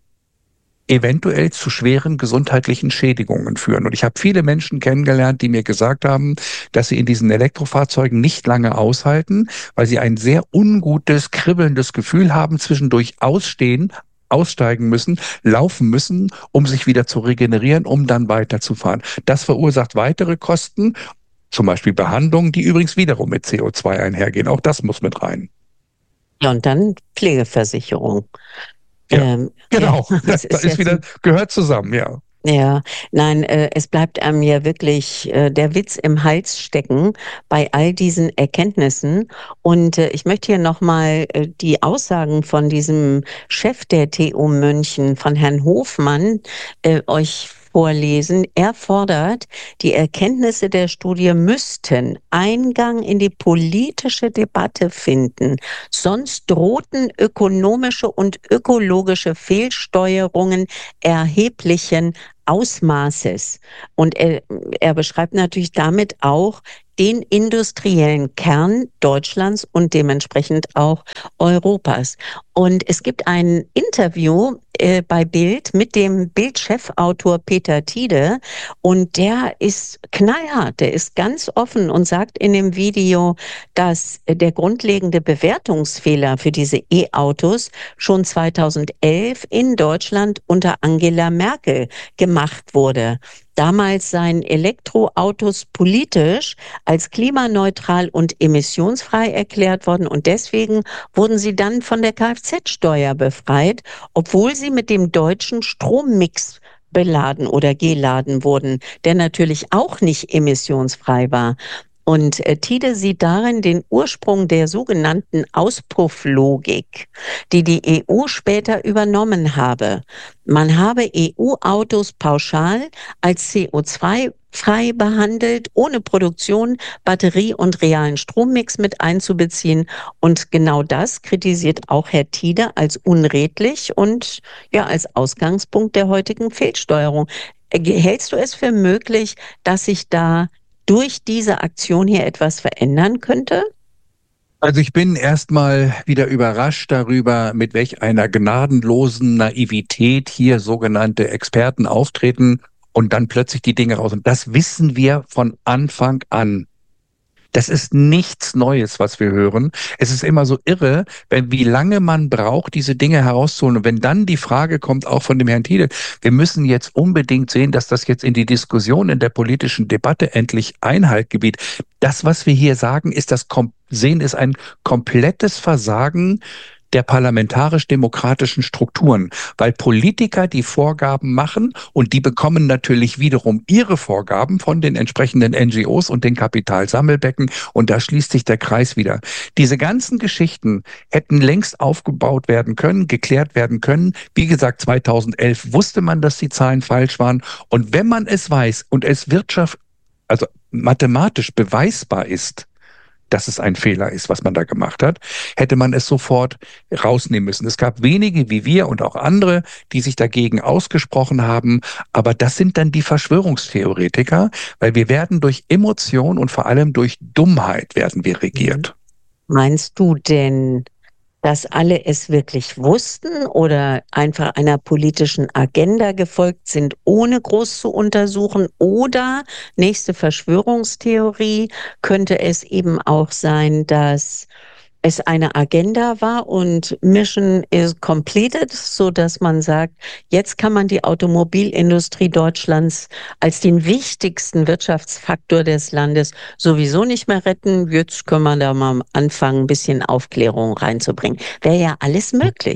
eventuell zu schweren gesundheitlichen Schädigungen führen. Und ich habe viele Menschen kennengelernt, die mir gesagt haben, dass sie in diesen Elektrofahrzeugen nicht lange aushalten, weil sie ein sehr ungutes, kribbelndes Gefühl haben, zwischendurch ausstehen, aussteigen müssen, laufen müssen, um sich wieder zu regenerieren, um dann weiterzufahren. Das verursacht weitere Kosten, zum Beispiel Behandlungen, die übrigens wiederum mit C O zwei einhergehen. Auch das muss mit rein. Ja, und dann Pflegeversicherung. Ja, Ähm, genau. ja, Das, das das ist ist jetzt wieder, gehört zusammen, ja. Ja, nein, äh, es bleibt einem ja wirklich äh, der Witz im Hals stecken bei all diesen Erkenntnissen. Und äh, ich möchte hier nochmal äh, die Aussagen von diesem Chef der T U München, von Herrn Hofmann, äh, euch vorlesen. Er fordert, die Erkenntnisse der Studie müssten Eingang in die politische Debatte finden. Sonst drohten ökonomische und ökologische Fehlsteuerungen erheblichen Ausmaßes. Und er, er beschreibt natürlich damit auch den industriellen Kern Deutschlands und dementsprechend auch Europas. Und es gibt ein Interview äh, bei Bild mit dem Bild-Chefautor Peter Tiede und der ist knallhart, der ist ganz offen und sagt in dem Video, dass der grundlegende Bewertungsfehler für diese E-Autos schon zweitausendelf in Deutschland unter Angela Merkel gemacht wurde. Damals seien Elektroautos politisch als klimaneutral und emissionsfrei erklärt worden und deswegen wurden sie dann von der Kfz-Steuer befreit, obwohl sie mit dem deutschen Strommix beladen oder geladen wurden, der natürlich auch nicht emissionsfrei war. Und äh, Tiede sieht darin den Ursprung der sogenannten Auspufflogik, die die E U später übernommen habe. Man habe E U-Autos pauschal als C O zwei frei behandelt, ohne Produktion, Batterie und realen Strommix mit einzubeziehen. Und genau das kritisiert auch Herr Tiede als unredlich und ja als Ausgangspunkt der heutigen Fehlsteuerung. Äh, Hältst du es für möglich, dass sich da durch diese Aktion hier etwas verändern könnte? Also ich bin erstmal wieder überrascht darüber, mit welch einer gnadenlosen Naivität hier sogenannte Experten auftreten und dann plötzlich die Dinge raus. Und das wissen wir von Anfang an. Das ist nichts Neues, was wir hören. Es ist immer so irre, wenn, wie lange man braucht, diese Dinge herauszuholen. Und wenn dann die Frage kommt, auch von dem Herrn Tiede, wir müssen jetzt unbedingt sehen, dass das jetzt in die Diskussion, in der politischen Debatte endlich Einhalt gebietet. Das, was wir hier sagen, ist das sehen, ist ein komplettes Versagen der parlamentarisch-demokratischen Strukturen, weil Politiker die Vorgaben machen und die bekommen natürlich wiederum ihre Vorgaben von den entsprechenden N G Os und den Kapitalsammelbecken und da schließt sich der Kreis wieder. Diese ganzen Geschichten hätten längst aufgebaut werden können, geklärt werden können. Wie gesagt, zweitausendelf wusste man, dass die Zahlen falsch waren und wenn man es weiß und es Wirtschaft, also mathematisch beweisbar ist, dass es ein Fehler ist, was man da gemacht hat, hätte man es sofort rausnehmen müssen. Es gab wenige wie wir und auch andere, die sich dagegen ausgesprochen haben, aber das sind dann die Verschwörungstheoretiker, weil wir werden durch Emotion und vor allem durch Dummheit werden wir regiert. Meinst du denn, dass alle es wirklich wussten oder einfach einer politischen Agenda gefolgt sind, ohne groß zu untersuchen? Oder, nächste Verschwörungstheorie, könnte es eben auch sein, dass es eine Agenda war und Mission is completed, so dass man sagt, jetzt kann man die Automobilindustrie Deutschlands als den wichtigsten Wirtschaftsfaktor des Landes sowieso nicht mehr retten. Jetzt können wir da mal anfangen, ein bisschen Aufklärung reinzubringen. Wäre ja alles möglich.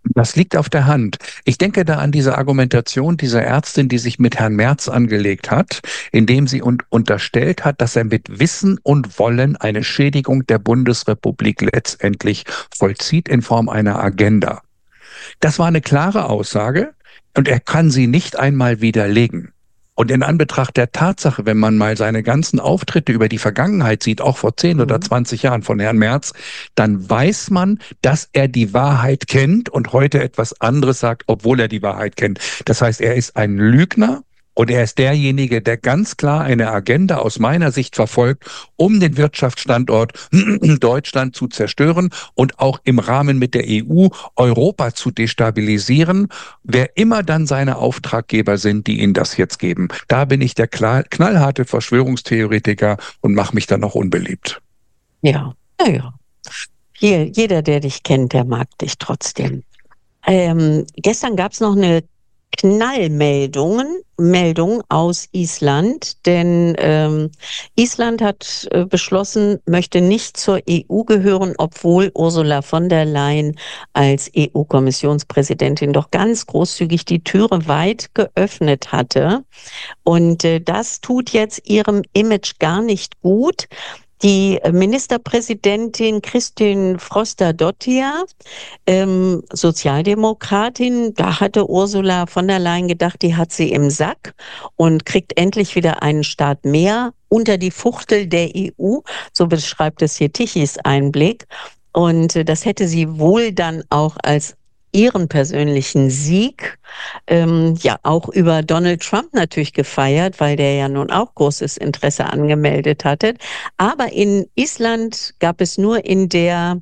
Das liegt auf der Hand. Ich denke da an diese Argumentation dieser Ärztin, die sich mit Herrn Merz angelegt hat, indem sie un unterstellt hat, dass er mit Wissen und Wollen eine Schädigung der Bundesrepublik letztendlich vollzieht in Form einer Agenda. Das war eine klare Aussage und er kann sie nicht einmal widerlegen. Und in Anbetracht der Tatsache, wenn man mal seine ganzen Auftritte über die Vergangenheit sieht, auch vor zehn oder Mhm. zwanzig Jahren von Herrn Merz, dann weiß man, dass er die Wahrheit kennt und heute etwas anderes sagt, obwohl er die Wahrheit kennt. Das heißt, er ist ein Lügner. Und er ist derjenige, der ganz klar eine Agenda aus meiner Sicht verfolgt, um den Wirtschaftsstandort Deutschland zu zerstören und auch im Rahmen mit der E U Europa zu destabilisieren, wer immer dann seine Auftraggeber sind, die ihn das jetzt geben. Da bin ich der knallharte Verschwörungstheoretiker und mache mich dann noch unbeliebt. Ja, naja. Jeder, der dich kennt, der mag dich trotzdem. Ähm, gestern gab es noch eine Knallmeldungen, Meldung aus Island, denn ähm, Island hat äh, beschlossen, möchte nicht zur E U gehören, obwohl Ursula von der Leyen als E U-Kommissionspräsidentin doch ganz großzügig die Türe weit geöffnet hatte. Und äh, das tut jetzt ihrem Image gar nicht gut. Die Ministerpräsidentin Kristín Frostadóttir, ähm, Sozialdemokratin, da hatte Ursula von der Leyen gedacht, die hat sie im Sack und kriegt endlich wieder einen Staat mehr unter die Fuchtel der E U. So beschreibt es hier Tichys Einblick. Und äh, das hätte sie wohl dann auch als ihren persönlichen Sieg ähm, ja auch über Donald Trump natürlich gefeiert, weil der ja nun auch großes Interesse angemeldet hatte. Aber in Island gab es nur in der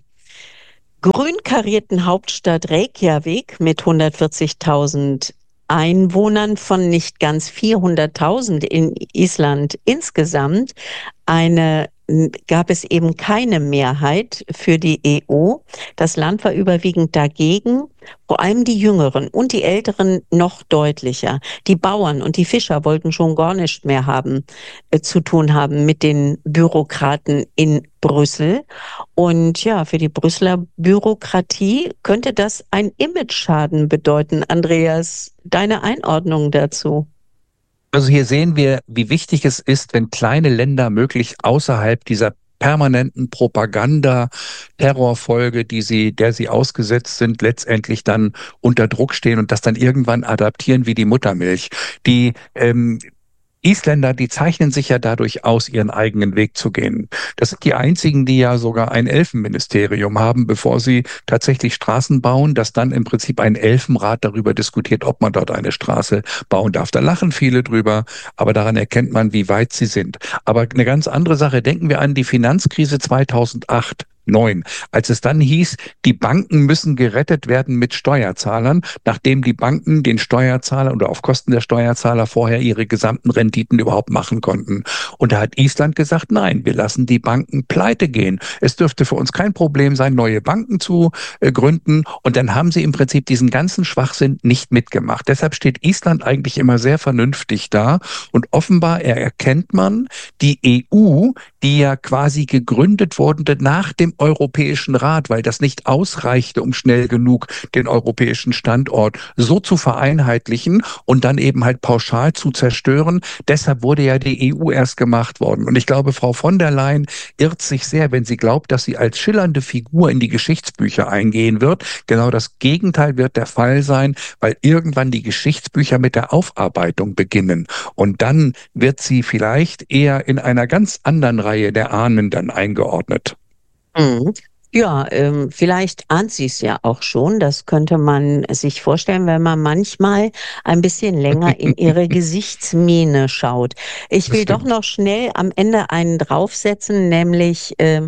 grün karierten Hauptstadt Reykjavik mit hundertvierzigtausend Einwohnern von nicht ganz vierhunderttausend in Island insgesamt eine gab es eben keine Mehrheit für die E U. Das Land war überwiegend dagegen, vor allem die Jüngeren und die Älteren noch deutlicher. Die Bauern und die Fischer wollten schon gar nicht mehr haben, äh, zu tun haben mit den Bürokraten in Brüssel. Und ja, für die Brüsseler Bürokratie könnte das ein Imageschaden bedeuten. Andreas, deine Einordnung dazu? Also hier sehen wir, wie wichtig es ist, wenn kleine Länder möglichst außerhalb dieser permanenten Propaganda, Terrorfolge, die sie, der sie ausgesetzt sind, letztendlich dann unter Druck stehen und das dann irgendwann adaptieren wie die Muttermilch. Die ähm, Isländer, die zeichnen sich ja dadurch aus, ihren eigenen Weg zu gehen. Das sind die einzigen, die ja sogar ein Elfenministerium haben, bevor sie tatsächlich Straßen bauen, dass dann im Prinzip ein Elfenrat darüber diskutiert, ob man dort eine Straße bauen darf. Da lachen viele drüber, aber daran erkennt man, wie weit sie sind. Aber eine ganz andere Sache, denken wir an die Finanzkrise zweitausendacht. Neun, als es dann hieß, die Banken müssen gerettet werden mit Steuerzahlern, nachdem die Banken den Steuerzahler oder auf Kosten der Steuerzahler vorher ihre gesamten Renditen überhaupt machen konnten. Und da hat Island gesagt, nein, wir lassen die Banken pleite gehen. Es dürfte für uns kein Problem sein, neue Banken zu äh, gründen. Und dann haben sie im Prinzip diesen ganzen Schwachsinn nicht mitgemacht. Deshalb steht Island eigentlich immer sehr vernünftig da. Und offenbar erkennt man, die E U, die ja quasi gegründet wurde nach dem Europäischen Rat, weil das nicht ausreichte, um schnell genug den europäischen Standort so zu vereinheitlichen und dann eben halt pauschal zu zerstören. Deshalb wurde ja die E U erst gemacht worden. Und ich glaube, Frau von der Leyen irrt sich sehr, wenn sie glaubt, dass sie als schillernde Figur in die Geschichtsbücher eingehen wird. Genau das Gegenteil wird der Fall sein, weil irgendwann die Geschichtsbücher mit der Aufarbeitung beginnen. Und dann wird sie vielleicht eher in einer ganz anderen Reihe der Ahnen dann eingeordnet. Mhm. Ja, ähm, vielleicht ahnt sie es ja auch schon. Das könnte man sich vorstellen, wenn man manchmal ein bisschen länger in ihre Gesichtsmiene schaut. Ich Das will doch stimmt. noch schnell am Ende einen draufsetzen, nämlich ähm,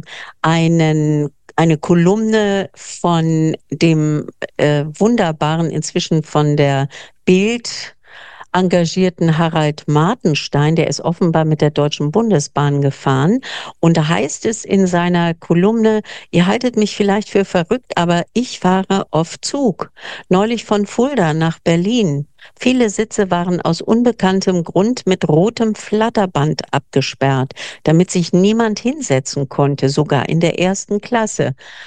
einen eine Kolumne von dem äh, wunderbaren, inzwischen von der Bild engagierten Harald Martenstein, der ist offenbar mit der Deutschen Bundesbahn gefahren. Und da heißt es in seiner Kolumne, ihr haltet mich vielleicht für verrückt, aber ich fahre oft Zug. Neulich von Fulda nach Berlin. Viele Sitze waren aus unbekanntem Grund mit rotem Flatterband abgesperrt, damit sich niemand hinsetzen konnte, sogar in der ersten Klasse.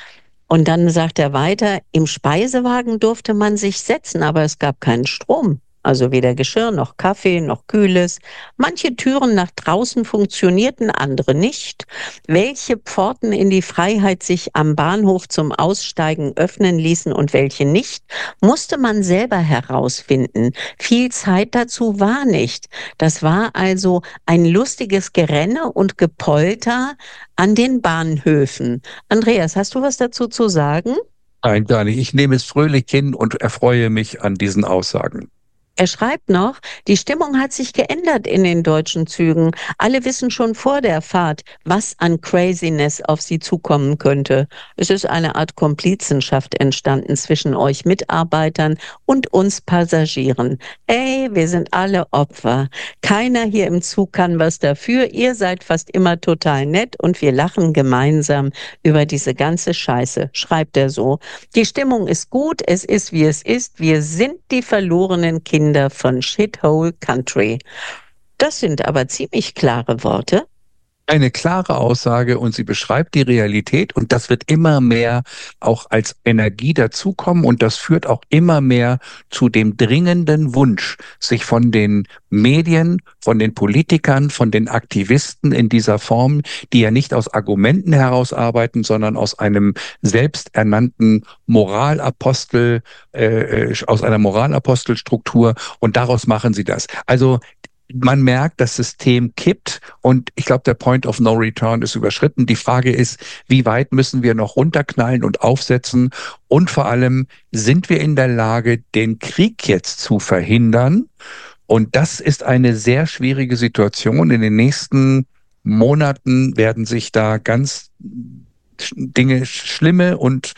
Und dann sagt er weiter, im Speisewagen durfte man sich setzen, aber es gab keinen Strom. Also weder Geschirr noch Kaffee noch Kühles. Manche Türen nach draußen funktionierten, andere nicht. Welche Pforten in die Freiheit sich am Bahnhof zum Aussteigen öffnen ließen und welche nicht, musste man selber herausfinden. Viel Zeit dazu war nicht. Das war also ein lustiges Gerenne und Gepolter an den Bahnhöfen. Andreas, hast du was dazu zu sagen? Nein, gar nicht. Ich nehme es fröhlich hin und erfreue mich an diesen Aussagen. Er schreibt noch, die Stimmung hat sich geändert in den deutschen Zügen. Alle wissen schon vor der Fahrt, was an Craziness auf sie zukommen könnte. Es ist eine Art Komplizenschaft entstanden zwischen euch Mitarbeitern und uns Passagieren. Ey, wir sind alle Opfer. Keiner hier im Zug kann was dafür. Ihr seid fast immer total nett und wir lachen gemeinsam über diese ganze Scheiße, schreibt er so. Die Stimmung ist gut, es ist wie es ist. Wir sind die verlorenen Kinder von Shithole Country. Das sind aber ziemlich klare Worte. Eine klare Aussage und sie beschreibt die Realität und das wird immer mehr auch als Energie dazukommen und das führt auch immer mehr zu dem dringenden Wunsch, sich von den Medien, von den Politikern, von den Aktivisten in dieser Form, die ja nicht aus Argumenten heraus arbeiten, sondern aus einem selbsternannten Moralapostel, äh, aus einer Moralapostelstruktur und daraus machen sie das. Also man merkt, das System kippt und ich glaube, der Point of No Return ist überschritten. Die Frage ist, wie weit müssen wir noch runterknallen und aufsetzen? Und vor allem, sind wir in der Lage, den Krieg jetzt zu verhindern? Und das ist eine sehr schwierige Situation. In den nächsten Monaten werden sich da ganz Dinge, schlimme und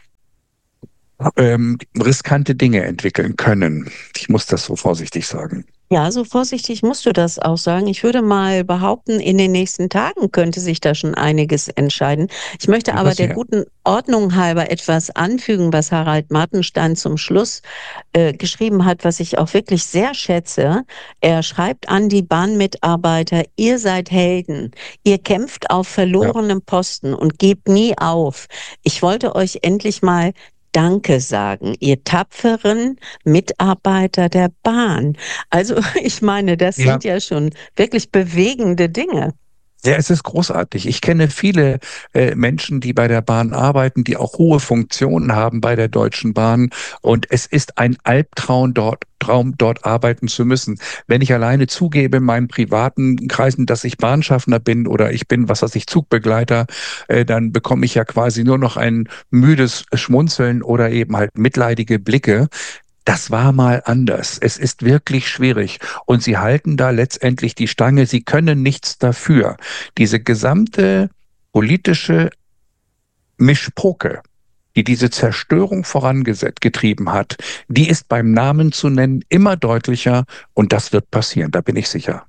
ähm, riskante Dinge entwickeln können. Ich muss das so vorsichtig sagen. Ja, so vorsichtig musst du das auch sagen. Ich würde mal behaupten, in den nächsten Tagen könnte sich da schon einiges entscheiden. Ich möchte aber der guten Ordnung halber etwas anfügen, was Harald Martenstein zum Schluss äh, geschrieben hat, was ich auch wirklich sehr schätze. Er schreibt an die Bahnmitarbeiter, ihr seid Helden. Ihr kämpft auf verlorenem Posten und gebt nie auf. Ich wollte euch endlich mal Danke sagen, ihr tapferen Mitarbeiter der Bahn. Also ich meine, das Ja. sind ja schon wirklich bewegende Dinge. Ja, es ist großartig. Ich kenne viele äh, Menschen, die bei der Bahn arbeiten, die auch hohe Funktionen haben bei der Deutschen Bahn. Und es ist ein Albtraum, dort, Traum, dort arbeiten zu müssen. Wenn ich alleine zugebe in meinen privaten Kreisen, dass ich Bahnschaffner bin oder ich bin, was weiß ich, Zugbegleiter, äh, dann bekomme ich ja quasi nur noch ein müdes Schmunzeln oder eben halt mitleidige Blicke. Das war mal anders. Es ist wirklich schwierig. Und sie halten da letztendlich die Stange. Sie können nichts dafür. Diese gesamte politische Mischpoke, die diese Zerstörung vorangetrieben hat, die ist beim Namen zu nennen immer deutlicher. Und das wird passieren, da bin ich sicher.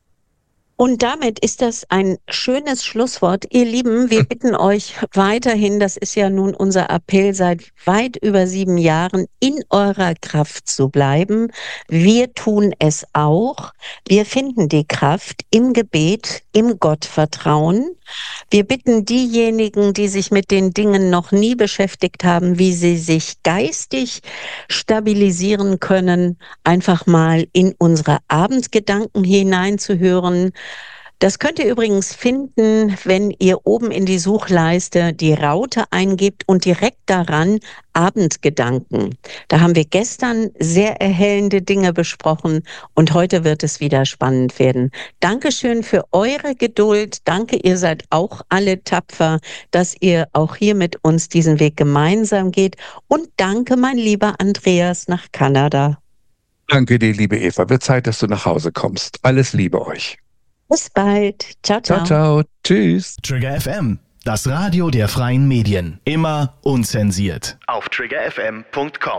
Und damit ist das ein schönes Schlusswort. Ihr Lieben, wir bitten euch weiterhin, das ist ja nun unser Appell seit weit über sieben Jahren, in eurer Kraft zu bleiben. Wir tun es auch. Wir finden die Kraft im Gebet, im Gottvertrauen. Wir bitten diejenigen, die sich mit den Dingen noch nie beschäftigt haben, wie sie sich geistig stabilisieren können, einfach mal in unsere Abendgedanken hineinzuhören. Das könnt ihr übrigens finden, wenn ihr oben in die Suchleiste die Raute eingibt und direkt daran Abendgedanken. Da haben wir gestern sehr erhellende Dinge besprochen und heute wird es wieder spannend werden. Dankeschön für eure Geduld. Danke, ihr seid auch alle tapfer, dass ihr auch hier mit uns diesen Weg gemeinsam geht. Und danke, mein lieber Andreas, nach Kanada. Danke dir, liebe Eva. Wird Zeit, dass du nach Hause kommst. Alles Liebe euch. Bis bald. Ciao, ciao. Ciao, ciao. Tschüss. Trigger F M, das Radio der freien Medien. Immer unzensiert. Auf trigger f m punkt com.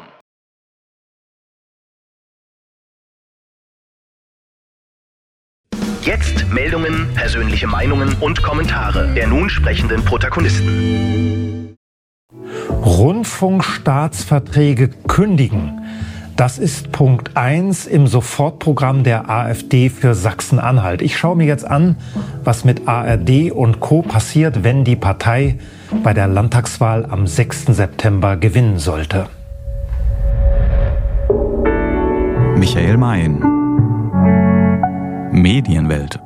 Jetzt Meldungen, persönliche Meinungen und Kommentare der nun sprechenden Protagonisten. Rundfunkstaatsverträge kündigen. Das ist Punkt eins im Sofortprogramm der AfD für Sachsen-Anhalt. Ich schaue mir jetzt an, was mit A R D und Co. passiert, wenn die Partei bei der Landtagswahl am sechsten September gewinnen sollte. Michael Mayen. Medienwelt.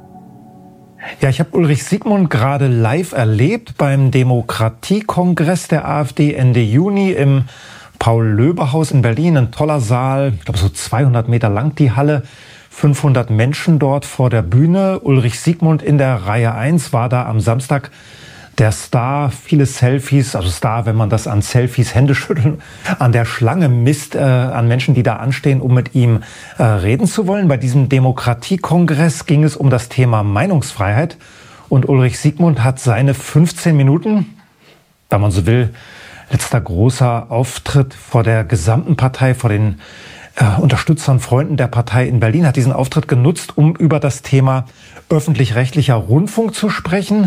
Ja, ich habe Ulrich Siegmund gerade live erlebt beim Demokratiekongress der AfD Ende Juni im Paul-Löbe-Haus in Berlin. Ein toller Saal, ich glaube so zweihundert Meter lang die Halle, fünfhundert Menschen dort vor der Bühne. Ulrich Siegmund in der Reihe eins war da am Samstag der Star, viele Selfies, also Star, wenn man das an Selfies, Händeschütteln, an der Schlange misst, äh, an Menschen, die da anstehen, um mit ihm äh, reden zu wollen. Bei diesem Demokratiekongress ging es um das Thema Meinungsfreiheit und Ulrich Siegmund hat seine fünfzehn Minuten, wenn man so will, letzter großer Auftritt vor der gesamten Partei, vor den äh, Unterstützern, Freunden der Partei in Berlin, hat diesen Auftritt genutzt, um über das Thema öffentlich-rechtlicher Rundfunk zu sprechen.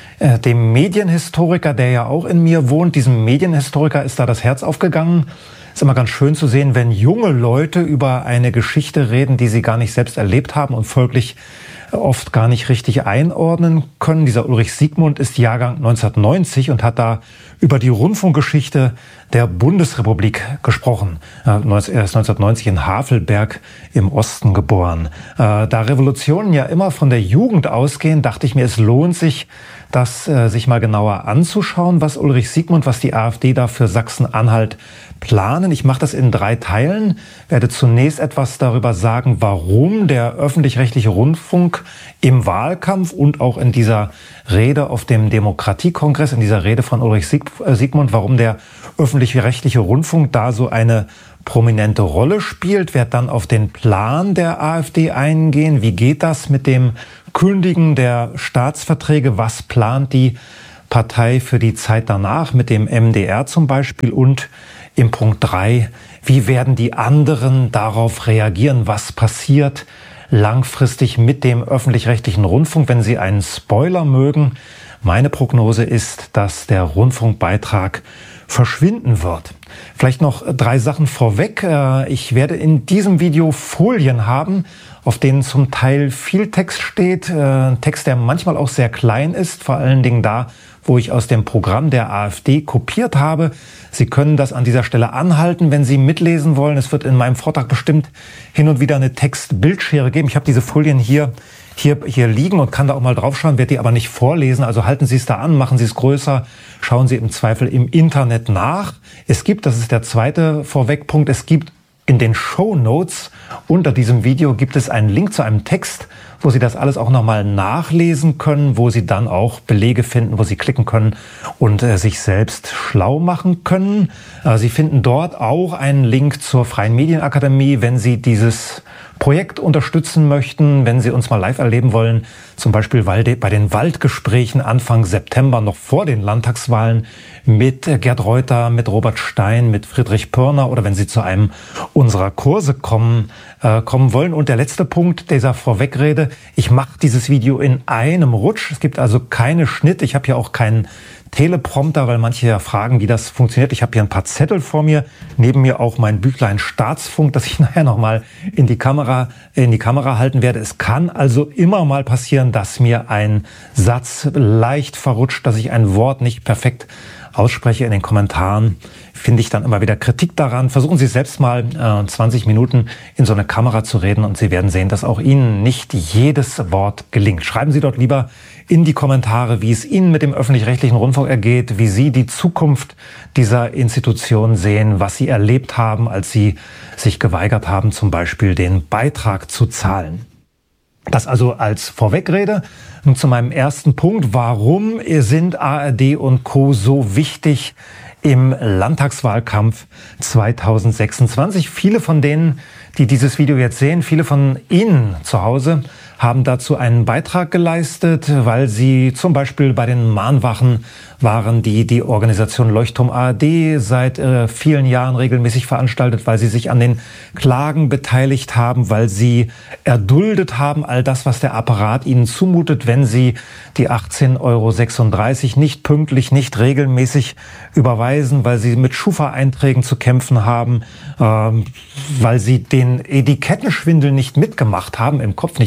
Dem Medienhistoriker, der ja auch in mir wohnt, diesem Medienhistoriker ist da das Herz aufgegangen. Ist immer ganz schön zu sehen, wenn junge Leute über eine Geschichte reden, die sie gar nicht selbst erlebt haben und folglich oft gar nicht richtig einordnen können. Dieser Ulrich Siegmund ist Jahrgang neunzehnhundertneunzig und hat da über die Rundfunkgeschichte der Bundesrepublik gesprochen. Er ist neunzehnhundertneunzig in Havelberg im Osten geboren. Da Revolutionen ja immer von der Jugend ausgehen, dachte ich mir, es lohnt sich, das äh, sich mal genauer anzuschauen, was Ulrich Siegmund, was die AfD da für Sachsen-Anhalt planen. Ich mache das in drei Teilen, werde zunächst etwas darüber sagen, warum der öffentlich-rechtliche Rundfunk im Wahlkampf und auch in dieser Rede auf dem Demokratiekongress, in dieser Rede von Ulrich Sieg, äh, Siegmund, warum der öffentlich-rechtliche Rundfunk da so eine prominente Rolle spielt, werde dann auf den Plan der AfD eingehen. Wie geht das mit dem Kündigen der Staatsverträge? Was plant die Partei für die Zeit danach mit dem M D R zum Beispiel? Und im Punkt drei, wie werden die anderen darauf reagieren? Was passiert langfristig mit dem öffentlich-rechtlichen Rundfunk? Wenn Sie einen Spoiler mögen, meine Prognose ist, dass der Rundfunkbeitrag verschwinden wird. Vielleicht noch drei Sachen vorweg. Ich werde in diesem Video Folien haben, auf denen zum Teil viel Text steht. Ein Text, der manchmal auch sehr klein ist, vor allen Dingen da, wo ich aus dem Programm der AfD kopiert habe. Sie können das an dieser Stelle anhalten, wenn Sie mitlesen wollen. Es wird in meinem Vortrag bestimmt hin und wieder eine Text-Bildschere geben. Ich habe diese Folien hier Hier, hier liegen und kann da auch mal draufschauen, werde die aber nicht vorlesen. Also halten Sie es da an, machen Sie es größer, schauen Sie im Zweifel im Internet nach. Es gibt, das ist der zweite Vorwegpunkt, es gibt in den Shownotes unter diesem Video gibt es einen Link zu einem Text, wo Sie das alles auch nochmal nachlesen können, wo Sie dann auch Belege finden, wo Sie klicken können und äh, sich selbst schlau machen können. Äh, Sie finden dort auch einen Link zur Freien Medienakademie, wenn Sie dieses Projekt unterstützen möchten, wenn Sie uns mal live erleben wollen, zum Beispiel bei den Waldgesprächen Anfang September, noch vor den Landtagswahlen, mit Gerd Reuter, mit Robert Stein, mit Friedrich Pörner, oder wenn Sie zu einem unserer Kurse kommen, äh, kommen wollen. Und der letzte Punkt dieser Vorwegrede, ich mache dieses Video in einem Rutsch. Es gibt also keine Schnitt. Ich habe hier auch keinen Teleprompter, weil manche ja fragen, wie das funktioniert. Ich habe hier ein paar Zettel vor mir, neben mir auch mein Büchlein Staatsfunk, das ich nachher nochmal in die Kamera, in die Kamera halten werde. Es kann also immer mal passieren, dass mir ein Satz leicht verrutscht, dass ich ein Wort nicht perfekt ausspreche. In den Kommentaren finde ich dann immer wieder Kritik daran. Versuchen Sie selbst mal äh, zwanzig Minuten in so eine Kamera zu reden und Sie werden sehen, dass auch Ihnen nicht jedes Wort gelingt. Schreiben Sie dort lieber in die Kommentare, wie es Ihnen mit dem öffentlich-rechtlichen Rundfunk ergeht, wie Sie die Zukunft dieser Institution sehen, was Sie erlebt haben, als Sie sich geweigert haben, zum Beispiel den Beitrag zu zahlen. Das also als Vorwegrede. Nun zu meinem ersten Punkt. Warum sind A R D und Co. so wichtig im Landtagswahlkampf zweitausendsechsundzwanzig? Viele von denen, die dieses Video jetzt sehen, viele von Ihnen zu Hause haben dazu einen Beitrag geleistet, weil sie zum Beispiel bei den Mahnwachen waren, die die Organisation Leuchtturm A R D seit äh, vielen Jahren regelmäßig veranstaltet, weil sie sich an den Klagen beteiligt haben, weil sie erduldet haben, all das, was der Apparat ihnen zumutet, wenn sie die achtzehn Euro sechsunddreißig nicht pünktlich, nicht regelmäßig überweisen, weil sie mit Schufa-Einträgen zu kämpfen haben, ähm, weil sie den Etikettenschwindel nicht mitgemacht haben, im Kopf nicht mitgemacht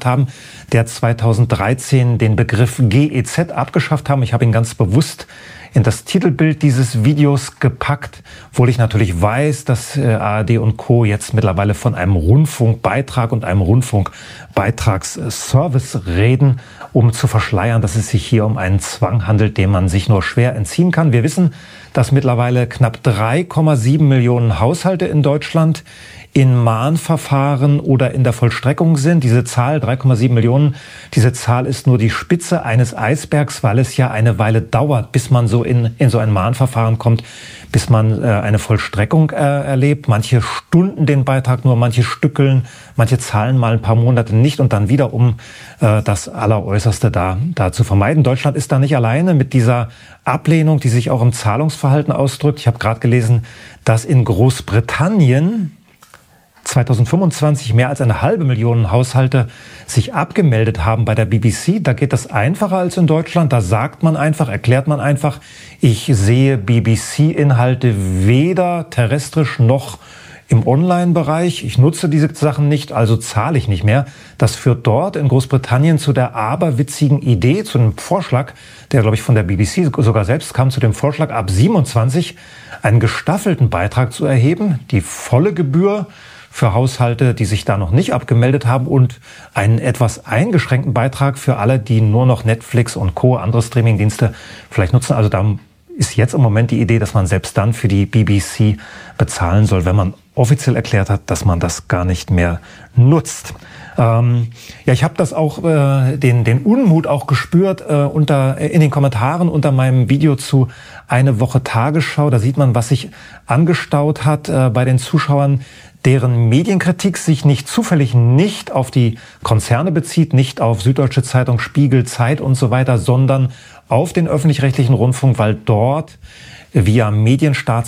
gemacht haben, der zweitausenddreizehn den Begriff G E Z abgeschafft haben. Ich habe ihn ganz bewusst in das Titelbild dieses Videos gepackt, obwohl ich natürlich weiß, dass äh, A R D und Co. jetzt mittlerweile von einem Rundfunkbeitrag und einem Rundfunkbeitragsservice reden, um zu verschleiern, dass es sich hier um einen Zwang handelt, dem man sich nur schwer entziehen kann. Wir wissen, dass mittlerweile knapp drei Komma sieben Millionen Haushalte in Deutschland in Mahnverfahren oder in der Vollstreckung sind. Diese Zahl, drei Komma sieben Millionen, diese Zahl ist nur die Spitze eines Eisbergs, weil es ja eine Weile dauert, bis man so in, in so ein Mahnverfahren kommt, bis man äh, eine Vollstreckung äh, erlebt. Manche stunden den Beitrag nur, manche stückeln, manche zahlen mal ein paar Monate nicht und dann wieder, um äh, das Alleräußerste da, da zu vermeiden. Deutschland ist da nicht alleine mit dieser Ablehnung, die sich auch im Zahlungsverhalten ausdrückt. Ich habe gerade gelesen, dass in Großbritannien zweitausendfünfundzwanzig mehr als eine halbe Million Haushalte sich abgemeldet haben bei der B B C. Da geht das einfacher als in Deutschland. Da sagt man einfach, erklärt man einfach, ich sehe B B C-Inhalte weder terrestrisch noch im Online-Bereich. Ich nutze diese Sachen nicht, also zahle ich nicht mehr. Das führt dort in Großbritannien zu der aberwitzigen Idee, zu einem Vorschlag, der, glaube ich, von der B B C sogar selbst kam, zu dem Vorschlag, ab siebenundzwanzig einen gestaffelten Beitrag zu erheben, die volle Gebühr für Haushalte, die sich da noch nicht abgemeldet haben und einen etwas eingeschränkten Beitrag für alle, die nur noch Netflix und Co., andere Streamingdienste vielleicht nutzen. Also da ist jetzt im Moment die Idee, dass man selbst dann für die B B C bezahlen soll, wenn man offiziell erklärt hat, dass man das gar nicht mehr nutzt. Ähm, ja, ich habe das auch, äh, den, den Unmut auch gespürt äh, unter, in den Kommentaren unter meinem Video zu Eine Woche Tagesschau. Da sieht man, was sich angestaut hat äh, bei den Zuschauern, deren Medienkritik sich nicht zufällig nicht auf die Konzerne bezieht, nicht auf Süddeutsche Zeitung, Spiegel, Zeit und so weiter, sondern auf den öffentlich-rechtlichen Rundfunk, weil dort via Medienstaat